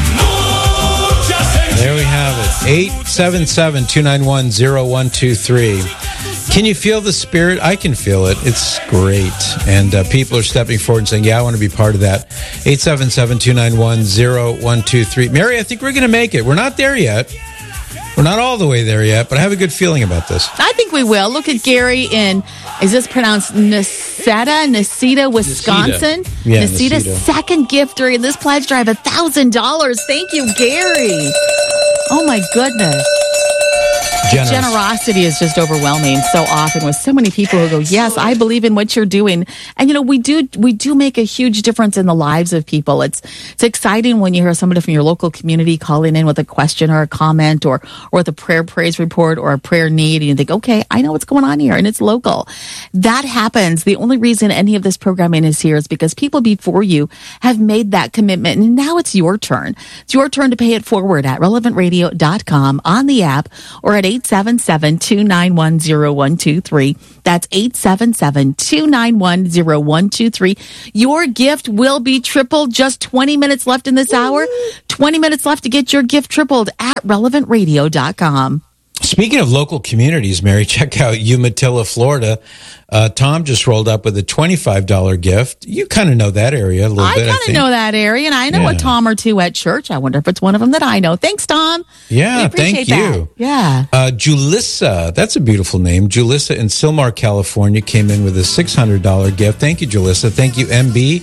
Speaker 8: There we have it. eight seven seven, two nine one, zero one two three. Can you feel the spirit? I can feel it. It's great. And uh, people are stepping forward and saying, yeah, I want to be part of that. eight seven seven, two nine one, zero one two three. Mary, I think we're going to make it. We're not there yet. We're not all the way there yet, but I have a good feeling about this.
Speaker 1: I think we will. Look at Gary in, is this pronounced Necedah, Necedah, Wisconsin?
Speaker 8: Necedah. Yeah,
Speaker 1: Necedah,
Speaker 8: Necedah.
Speaker 1: second gift during this pledge drive, one thousand dollars. Thank you, Gary. Oh, my goodness.
Speaker 8: Generous.
Speaker 1: Generosity is just overwhelming so often with so many people who go, yes, I believe in what you're doing. And, you know, we do we do make a huge difference in the lives of people. It's it's exciting when you hear somebody from your local community calling in with a question or a comment or, or with a prayer praise report or a prayer need. And you think, okay, I know what's going on here and it's local. That happens. The only reason any of this programming is here is because people before you have made that commitment. And now it's your turn. It's your turn to pay it forward at relevant radio dot com on the app or at eight seven seven, two nine one, zero one two three. That's eight seven seven, two nine one, zero one two three. Your gift will be tripled. Just twenty minutes left in this hour. twenty minutes left to get your gift tripled at relevant radio dot com.
Speaker 8: Speaking of local communities, Mary, check out Umatilla, Florida. Uh, Tom just rolled up with a twenty-five dollars gift. You kind of know that area a little
Speaker 1: I
Speaker 8: bit, I
Speaker 1: kind of
Speaker 8: think.
Speaker 1: know that area, and I know
Speaker 8: Yeah.
Speaker 1: a Tom or two at church. I wonder if it's one of them that I know. Thanks, Tom.
Speaker 8: Yeah,
Speaker 1: We appreciate
Speaker 8: thank you.
Speaker 1: that. Yeah.
Speaker 8: Uh, Julissa, that's a beautiful name. Julissa in Sylmar, California, came in with a six hundred dollars gift. Thank you, Julissa. Thank you, M B,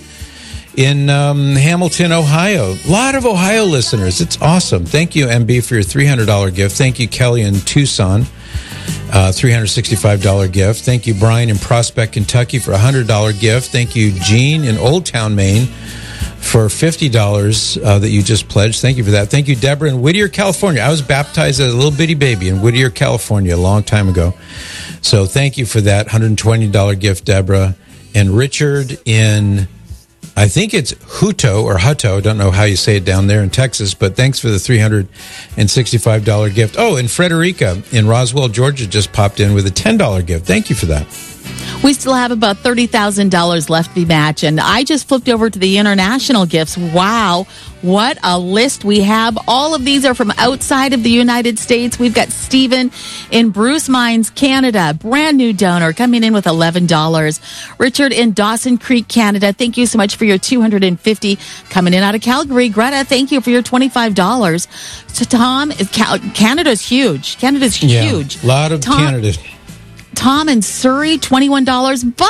Speaker 8: in um, Hamilton, Ohio. A lot of Ohio listeners. It's awesome. Thank you, M B, for your three hundred dollars gift. Thank you, Kelly in Tucson, uh, three hundred sixty-five dollars gift. Thank you, Brian in Prospect, Kentucky, for a one hundred dollars gift. Thank you, Gene in Old Town, Maine, for fifty dollars uh, that you just pledged. Thank you for that. Thank you, Deborah in Whittier, California. I was baptized as a little bitty baby in Whittier, California a long time ago. So thank you for that one hundred twenty dollars gift, Deborah. And Richard in, I think it's Hutto or Hutto. Don't know how you say it down there in Texas, but thanks for the three hundred sixty-five dollars gift. Oh, and Frederica in Roswell, Georgia just popped in with a ten dollars gift. Thank you for that.
Speaker 1: We still have about thirty thousand dollars left to be matched. And I just flipped over to the international gifts. Wow, what a list we have. All of these are from outside of the United States. We've got Stephen in Bruce Mines, Canada, brand new donor, coming in with eleven dollars. Richard in Dawson Creek, Canada, thank you so much for your two hundred fifty dollars. Coming in out of Calgary, Greta, thank you for your twenty-five dollars. So Tom, is Canada's huge. Canada's huge.
Speaker 8: Yeah, a lot of
Speaker 1: Tom,
Speaker 8: Canada.
Speaker 1: Tom in Surrey, twenty-one dollars. But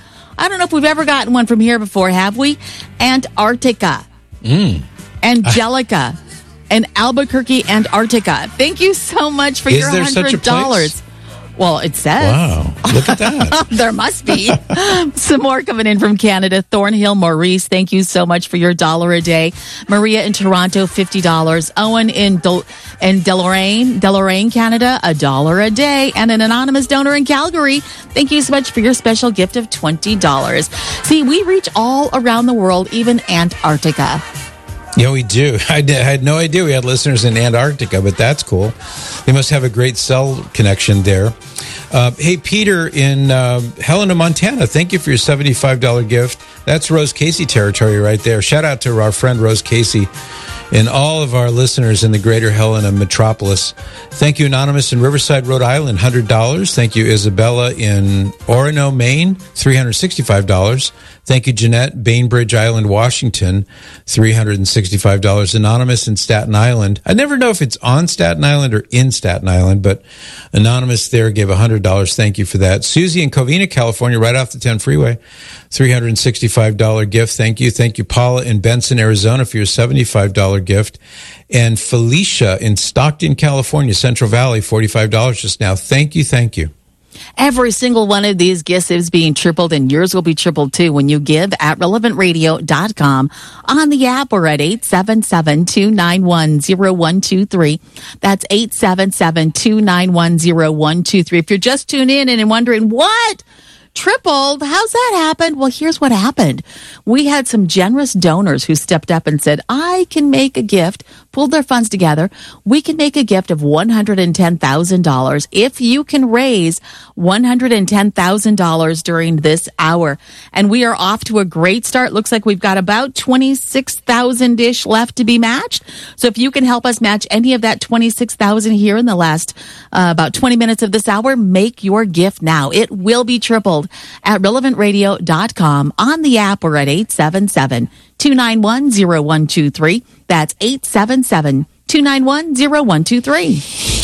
Speaker 1: I don't know if we've ever gotten one from here before, have we? Antarctica.
Speaker 8: Mm.
Speaker 1: Angelica in Albuquerque, Antarctica. Thank you so much for
Speaker 8: Is
Speaker 1: your
Speaker 8: there
Speaker 1: one
Speaker 8: such a
Speaker 1: hundred dollars.
Speaker 8: place?
Speaker 1: Well, it says.
Speaker 8: Wow, look at that.
Speaker 1: There must be. Some more coming in from Canada. Thornhill Maurice, thank you so much for your dollar a day. Maria in Toronto, fifty dollars. Owen in Del- in Deloraine, Deloraine, Canada, a dollar a day. And an anonymous donor in Calgary, thank you so much for your special gift of twenty dollars. See, we reach all around the world, even Antarctica.
Speaker 8: Yeah, we do. I, did, I had no idea we had listeners in Antarctica, but that's cool. They must have a great cell connection there. Uh, hey, Peter in uh, Helena, Montana, thank you for your seventy-five dollars gift. That's Rose Casey territory right there. Shout out to our friend Rose Casey and all of our listeners in the greater Helena metropolis. Thank you, Anonymous in Riverside, Rhode Island, one hundred dollars. Thank you, Isabella in Orono, Maine, three hundred sixty-five dollars. Thank you, Jeanette, Bainbridge Island, Washington, three hundred sixty-five dollars. Anonymous in Staten Island. I never know if it's on Staten Island or in Staten Island, but Anonymous there gave one hundred dollars. Thank you for that. Susie in Covina, California, right off the ten freeway, three hundred sixty-five dollars gift. Thank you. Thank you, Paula in Benson, Arizona, for your seventy-five dollars gift. And Felicia in Stockton, California, Central Valley, forty-five dollars just now. Thank you. Thank you.
Speaker 1: Every single one of these gifts is being tripled, and yours will be tripled too when you give at relevant radio dot com on the app or at eight seven seven, two nine one, zero one two three. That's eight seven seven, two nine one, zero one two three. If you're just tuning in and wondering, what? Tripled? How's that happened? Well, here's what happened. We had some generous donors who stepped up and said, I can make a gift, pulled their funds together. We can make a gift of one hundred ten thousand dollars if you can raise one hundred ten thousand dollars during this hour. And we are off to a great start. Looks like we've got about twenty-six thousand-ish left to be matched. So if you can help us match any of that twenty-six thousand here in the last uh, about twenty minutes of this hour, make your gift now. It will be tripled at relevant radio dot com on the app or at eight seven seven, two nine one, zero one two three. That's eight seven seven, two nine one, zero one two three.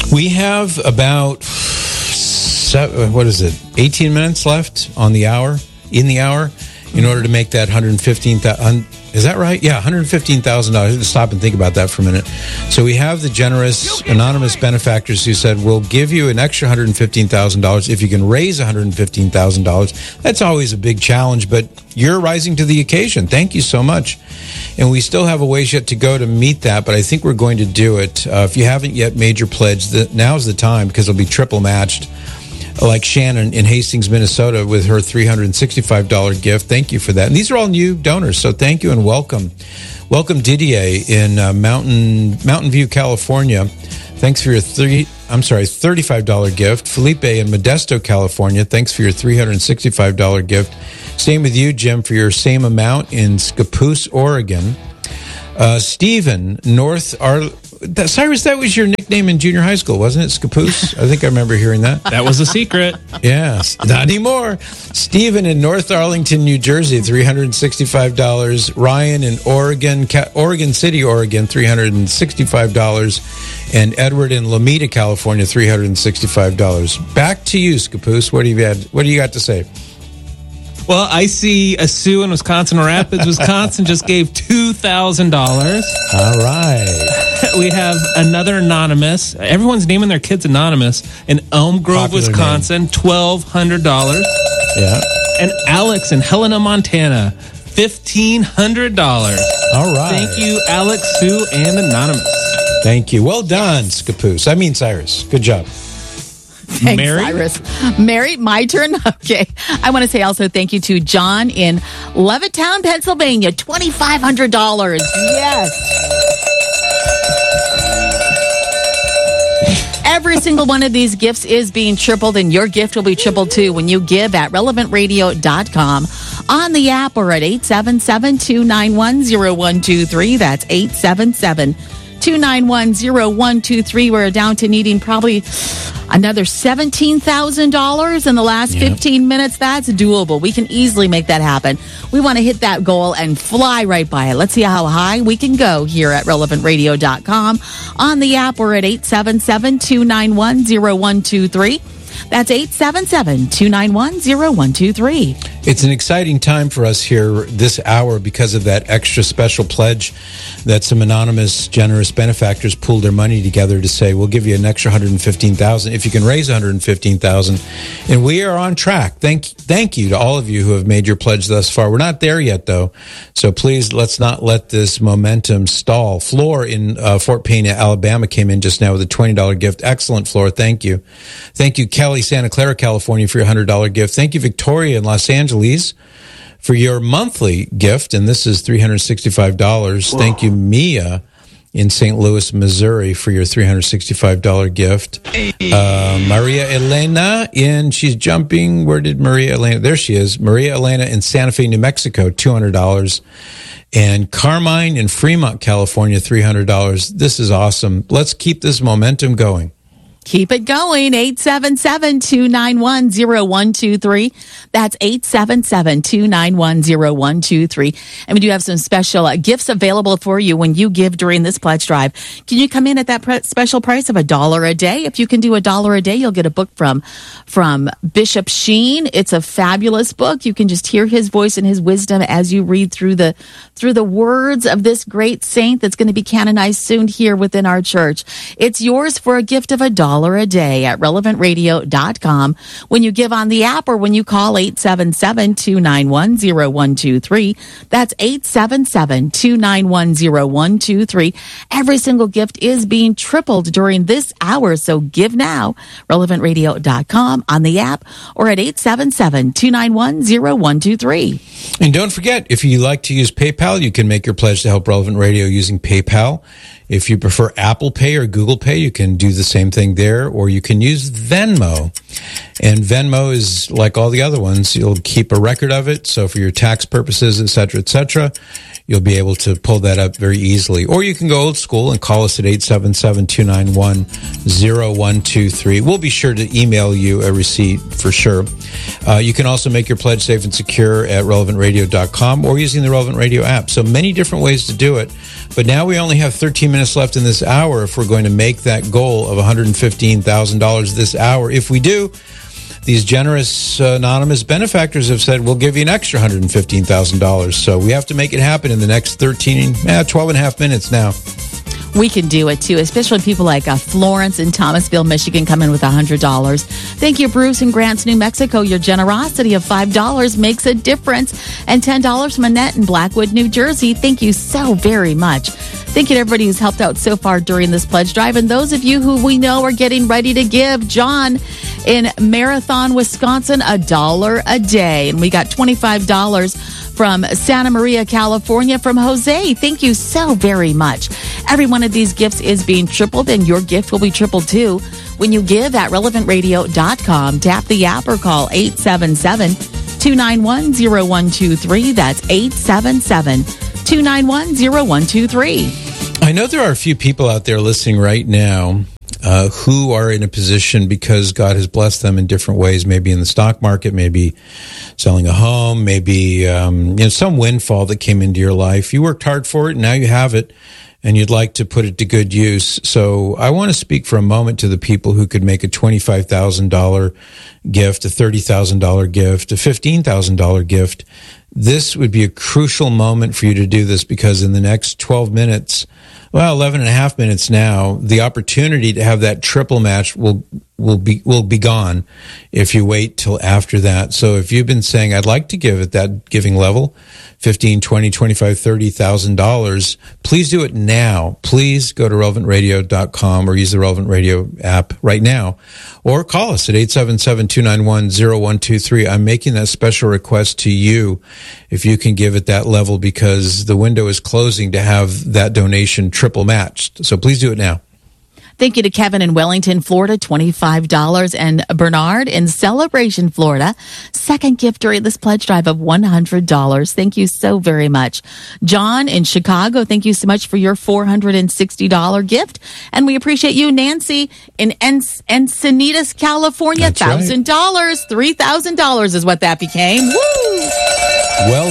Speaker 8: We have about, seven, what is it, eighteen minutes left on the hour, in the hour, in order to make that one hundred fifteen thousand dollars. Is that right? Yeah, one hundred fifteen thousand dollars. I had to stop and think about that for a minute. So we have the generous anonymous benefactors who said, we'll give you an extra one hundred fifteen thousand dollars if you can raise one hundred fifteen thousand dollars. That's always a big challenge, but you're rising to the occasion. Thank you so much. And we still have a ways yet to go to meet that, but I think we're going to do it. Uh, if you haven't yet made your pledge, the, now's the time, because it'll be triple matched. Like Shannon in Hastings, Minnesota, with her three hundred sixty-five dollars gift. Thank you for that. And these are all new donors, so thank you and welcome. Welcome Didier in uh, Mountain Mountain View, California. Thanks for your three. I'm sorry, thirty-five dollars gift. Felipe in Modesto, California. Thanks for your three hundred sixty-five dollars gift. Same with you, Jim, for your same amount in Scappoose, Oregon. Uh, Stephen, North Ar- that, Cyrus, that was your nickname in junior high school, wasn't it? Scappoose? I think I remember hearing that.
Speaker 11: That was a secret.
Speaker 8: Yes, not anymore. Stephen in North Arlington, New Jersey, three hundred sixty-five dollars. Ryan in Oregon, Ca- Oregon City, Oregon, three hundred sixty-five dollars. And Edward in Lomita, California, three hundred sixty-five dollars. Back to you, Scappoose. What do you had? What do you got to say?
Speaker 11: Well, I see a Sue in Wisconsin Rapids, Wisconsin just gave two thousand dollars.
Speaker 8: All right.
Speaker 11: We have another anonymous. Everyone's naming their kids anonymous. In Elm Grove,
Speaker 8: Popular
Speaker 11: Wisconsin,
Speaker 8: name.
Speaker 11: twelve hundred dollars.
Speaker 8: Yeah.
Speaker 11: And Alex in Helena, Montana, fifteen hundred dollars.
Speaker 8: All right.
Speaker 11: Thank you, Alex, Sue, and Anonymous.
Speaker 8: Thank you. Well done, Scappoose. I mean, Cyrus. Good job.
Speaker 1: Thanks,
Speaker 11: Mary?
Speaker 1: Cyrus. Mary, my turn? Okay. I want to say also thank you to John in Levittown, Pennsylvania, twenty-five hundred dollars. Yes. Every single one of these gifts is being tripled, and your gift will be tripled too when you give at relevant radio dot com, on the app, or at eight seven seven, two nine one, zero one two three. That's eight seven seven, two nine one, zero one two three. We're down to needing probably another seventeen thousand dollars in the last
Speaker 8: Yep.
Speaker 1: fifteen minutes. That's doable. We can easily make that happen. We want to hit that goal and fly right by it. Let's see how high we can go here at relevant radio dot com, on the app, or at eight seven seven, two nine one, zero one two three. That's eight seven seven, two nine one, zero one two three.
Speaker 8: It's an exciting time for us here this hour because of that extra special pledge that some anonymous, generous benefactors pulled their money together to say, we'll give you an extra one hundred fifteen thousand dollars if you can raise one hundred fifteen thousand dollars. And we are on track. Thank, thank you to all of you who have made your pledge thus far. We're not there yet, though. So please, let's not let this momentum stall. Floor in uh, Fort Payne, Alabama came in just now with a twenty dollars gift. Excellent, Floor. Thank you. Thank you, Kelly, Santa Clara, California, for your one hundred dollars gift. Thank you, Victoria in Los Angeles, for your monthly gift, and this is three hundred sixty-five dollars. Wow. Thank you, Mia in Saint Louis, Missouri, for your three hundred sixty-five dollars gift. Uh, Maria Elena in, she's jumping, where did Maria Elena, there she is, Maria Elena in Santa Fe, New Mexico, two hundred dollars. And Carmine in Fremont, California, three hundred dollars. This is awesome. Let's keep this momentum going.
Speaker 1: Keep it going. eight seven seven, two nine one, zero one two three. That's eight seven seven, two nine one, zero one two three. And we do have some special uh, gifts available for you when you give during this pledge drive. Can you come in at that pre- special price of a dollar a day? If you can do a dollar a day, you'll get a book from, from Bishop Sheen. It's a fabulous book. You can just hear his voice and his wisdom as you read through the, through the words of this great saint that's going to be canonized soon here within our church. It's yours for a gift of a dollar a day at relevant radio dot com when you give on the app, or when you call eight seven seven, two nine one, zero one two three. That's eight seven seven, two nine one, zero one two three. Every single gift is being tripled during this hour, so give now. relevant radio dot com, on the app, or at eight seven seven, two nine one, zero one two three.
Speaker 8: And don't forget, if you like to use PayPal, you can make your pledge to help Relevant Radio using PayPal. If you prefer Apple Pay or Google Pay, you can do the same thing there, or you can use Venmo. And Venmo is like all the other ones. You'll keep a record of it. So for your tax purposes, et cetera, et cetera, you'll be able to pull that up very easily. Or you can go old school and call us at eight seven seven, two nine one, zero one two three. We'll be sure to email you a receipt for sure. Uh, you can also make your pledge safe and secure at relevant radio dot com or using the Relevant Radio app. So many different ways to do it. But now we only have thirteen minutes left in this hour if we're going to make that goal of one hundred fifteen thousand dollars this hour. If we do, these generous uh, anonymous benefactors have said, we'll give you an extra one hundred fifteen thousand dollars. So we have to make it happen in the next thirteen, eh, twelve and a half minutes now.
Speaker 1: We can do it, too, especially when people like uh, Florence in Thomasville, Michigan, come in with one hundred dollars. Thank you, Bruce in Grants, New Mexico. Your generosity of five dollars makes a difference. And ten dollars from Annette in Blackwood, New Jersey. Thank you so very much. Thank you to everybody who's helped out so far during this pledge drive. And those of you who we know are getting ready to give. John in Marathon, Wisconsin, a dollar a day. And we got twenty-five dollars from Santa Maria, California, from Jose. Thank you so very much. Every one of these gifts is being tripled, and your gift will be tripled too when you give at relevant radio dot com. Tap the app or call eight seven seven, two nine one, zero one two three. That's eight seven seven, two nine one, zero one two three.
Speaker 8: I know there are a few people out there listening right now uh, who are in a position because God has blessed them in different ways, maybe in the stock market, maybe selling a home, maybe um, you know, some windfall that came into your life. You worked hard for it, and now you have it, and you'd like to put it to good use. So I want to speak for a moment to the people who could make a twenty-five thousand dollars gift, a thirty thousand dollars gift, a fifteen thousand dollars gift. This would be a crucial moment for you to do this, because in the next twelve minutes, well, eleven and a half minutes now, the opportunity to have that triple match will will be will be gone if you wait till after that. So if you've been saying, I'd like to give at that giving level, fifteen, twenty, twenty-five, thirty thousand dollars, please do it now. Please go to relevant radio dot com or use the Relevant Radio app right now, or call us at eight seven seven, two nine one, zero one two three. I'm making that special request to you if you can give at that level, because the window is closing to have that donation triple matched. So please do it now.
Speaker 1: Thank you to Kevin in Wellington, Florida, twenty-five dollars, and Bernard in Celebration, Florida, second gift during this pledge drive of one hundred dollars. Thank you so very much. John in Chicago, thank you so much for your four hundred sixty dollars gift. And we appreciate you, Nancy in En- Encinitas, California, one thousand dollars. Right. three thousand dollars is what that became. Woo!
Speaker 8: Well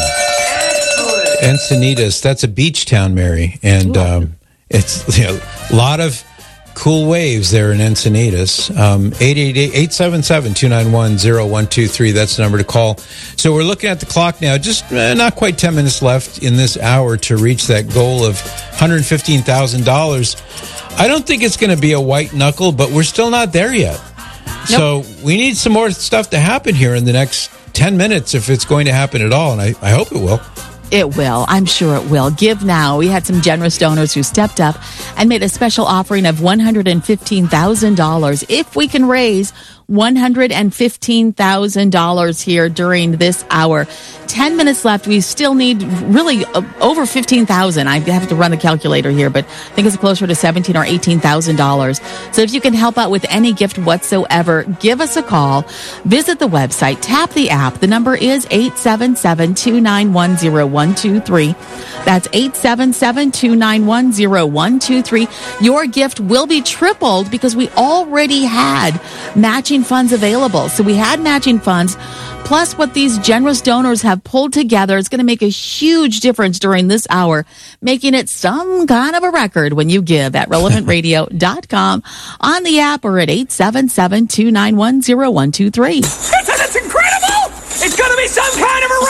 Speaker 8: done. Excellent. Encinitas, that's a beach town, Mary. And um, it's, you know, a lot of cool waves there in Encinitas. Um, eight eight eight, eight seven seven, two nine one, zero one two three. That's the number to call. So we're looking at the clock now. Just uh, not quite ten minutes left in this hour to reach that goal of one hundred fifteen thousand dollars. I don't think it's going to be a white knuckle, but we're still not there yet. Nope. So we need some more stuff to happen here in the next ten minutes if it's going to happen at all, and I, I hope it will.
Speaker 1: It will. I'm sure it will. Give now. We had some generous donors who stepped up and made a special offering of one hundred fifteen thousand dollars. If we can raise one hundred fifteen thousand dollars here during this hour. ten minutes left. We still need really uh, over fifteen thousand dollars. I have to run the calculator here, but I think it's closer to seventeen thousand dollars or eighteen thousand dollars. So if you can help out with any gift whatsoever, give us a call. Visit the website. Tap the app. The number is eight seven seven, two nine one, zero one two three. That's eight seven seven, two nine one, zero one two three. Your gift will be tripled because we already had matching funds available. So we had matching funds, plus what these generous donors have pulled together. It's going to make a huge difference during this hour, making it some kind of a record when you give at relevant radio dot com, on the app, or at eight seven seven, two nine one, zero one two three.
Speaker 18: That's incredible! It's going to be some kind of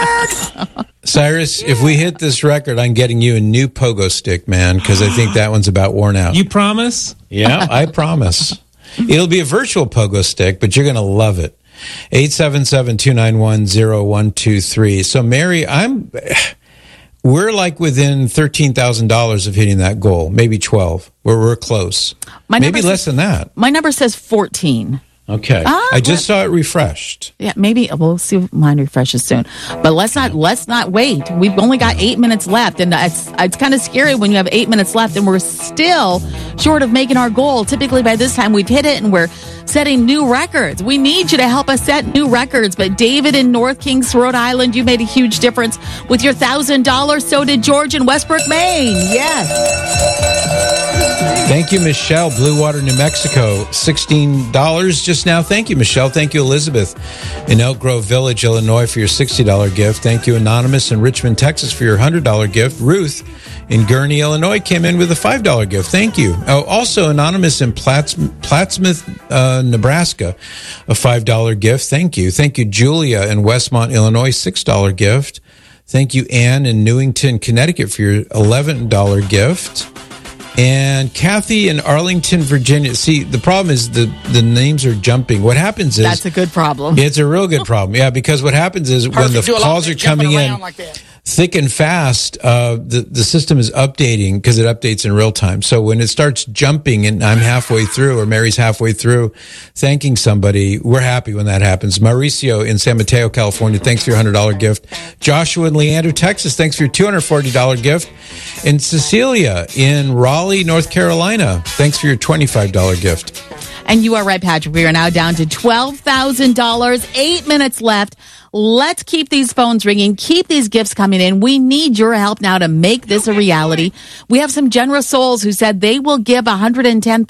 Speaker 18: a record!
Speaker 8: Cyrus, if we hit this record, I'm getting you a new pogo stick, man, because I think that one's about worn out.
Speaker 11: You promise?
Speaker 8: Yeah, I promise. It'll be a virtual pogo stick, but you're going to love it. eight seven seven, two nine one, zero one two three. So, Mary, I'm we're like within thirteen thousand dollars of hitting that goal, maybe twelve. We're, we're close.
Speaker 1: My
Speaker 8: maybe
Speaker 1: says,
Speaker 8: less than that.
Speaker 1: My number says fourteen.
Speaker 8: Okay.
Speaker 1: Ah,
Speaker 8: I just saw it refreshed.
Speaker 1: Yeah, maybe we'll see if mine refreshes soon. But let's not let's not wait. We've only got eight minutes left, and it's it's kind of scary when you have eight minutes left and we're still short of making our goal. Typically by this time we've hit it and we're setting new records. We need you to help us set new records. But David in North Kings, Rhode Island, you made a huge difference with your one thousand dollars. So did George in Westbrook, Maine. Yes.
Speaker 8: Thank you, Michelle. Blue Water, New Mexico, sixteen dollars just now. Thank you, Michelle. Thank you, Elizabeth in Elk Grove Village, Illinois, for your sixty dollars gift. Thank you, Anonymous in Richmond, Texas, for your one hundred dollars gift. Ruth in Gurnee, Illinois, came in with a five dollars gift. Thank you. Oh, also, Anonymous in Platts, Plattsmouth, uh, Nebraska, a five dollars gift. Thank you. Thank you, Julia in Westmont, Illinois, six dollars gift. Thank you, Ann in Newington, Connecticut, for your eleven dollars gift. And Kathy in Arlington, Virginia. See, the problem is the, the names are jumping. What happens is...
Speaker 1: That's a good problem.
Speaker 8: It's a real good problem. Yeah, because what happens is when the calls are coming in... Like thick and fast, uh, the, the system is updating because it updates in real time. So when it starts jumping and I'm halfway through or Mary's halfway through thanking somebody, we're happy when that happens. Mauricio in San Mateo, California, thanks for your one hundred dollars gift. Joshua in Leander, Texas, thanks for your two hundred forty dollars gift. And Cecilia in Raleigh, North Carolina, thanks for your twenty-five dollars gift.
Speaker 1: And you are right, Patrick. We are now down to twelve thousand dollars, eight minutes left. Let's keep these phones ringing. Keep these gifts coming in. We need your help now to make this a reality. We have some generous souls who said they will give one hundred ten thousand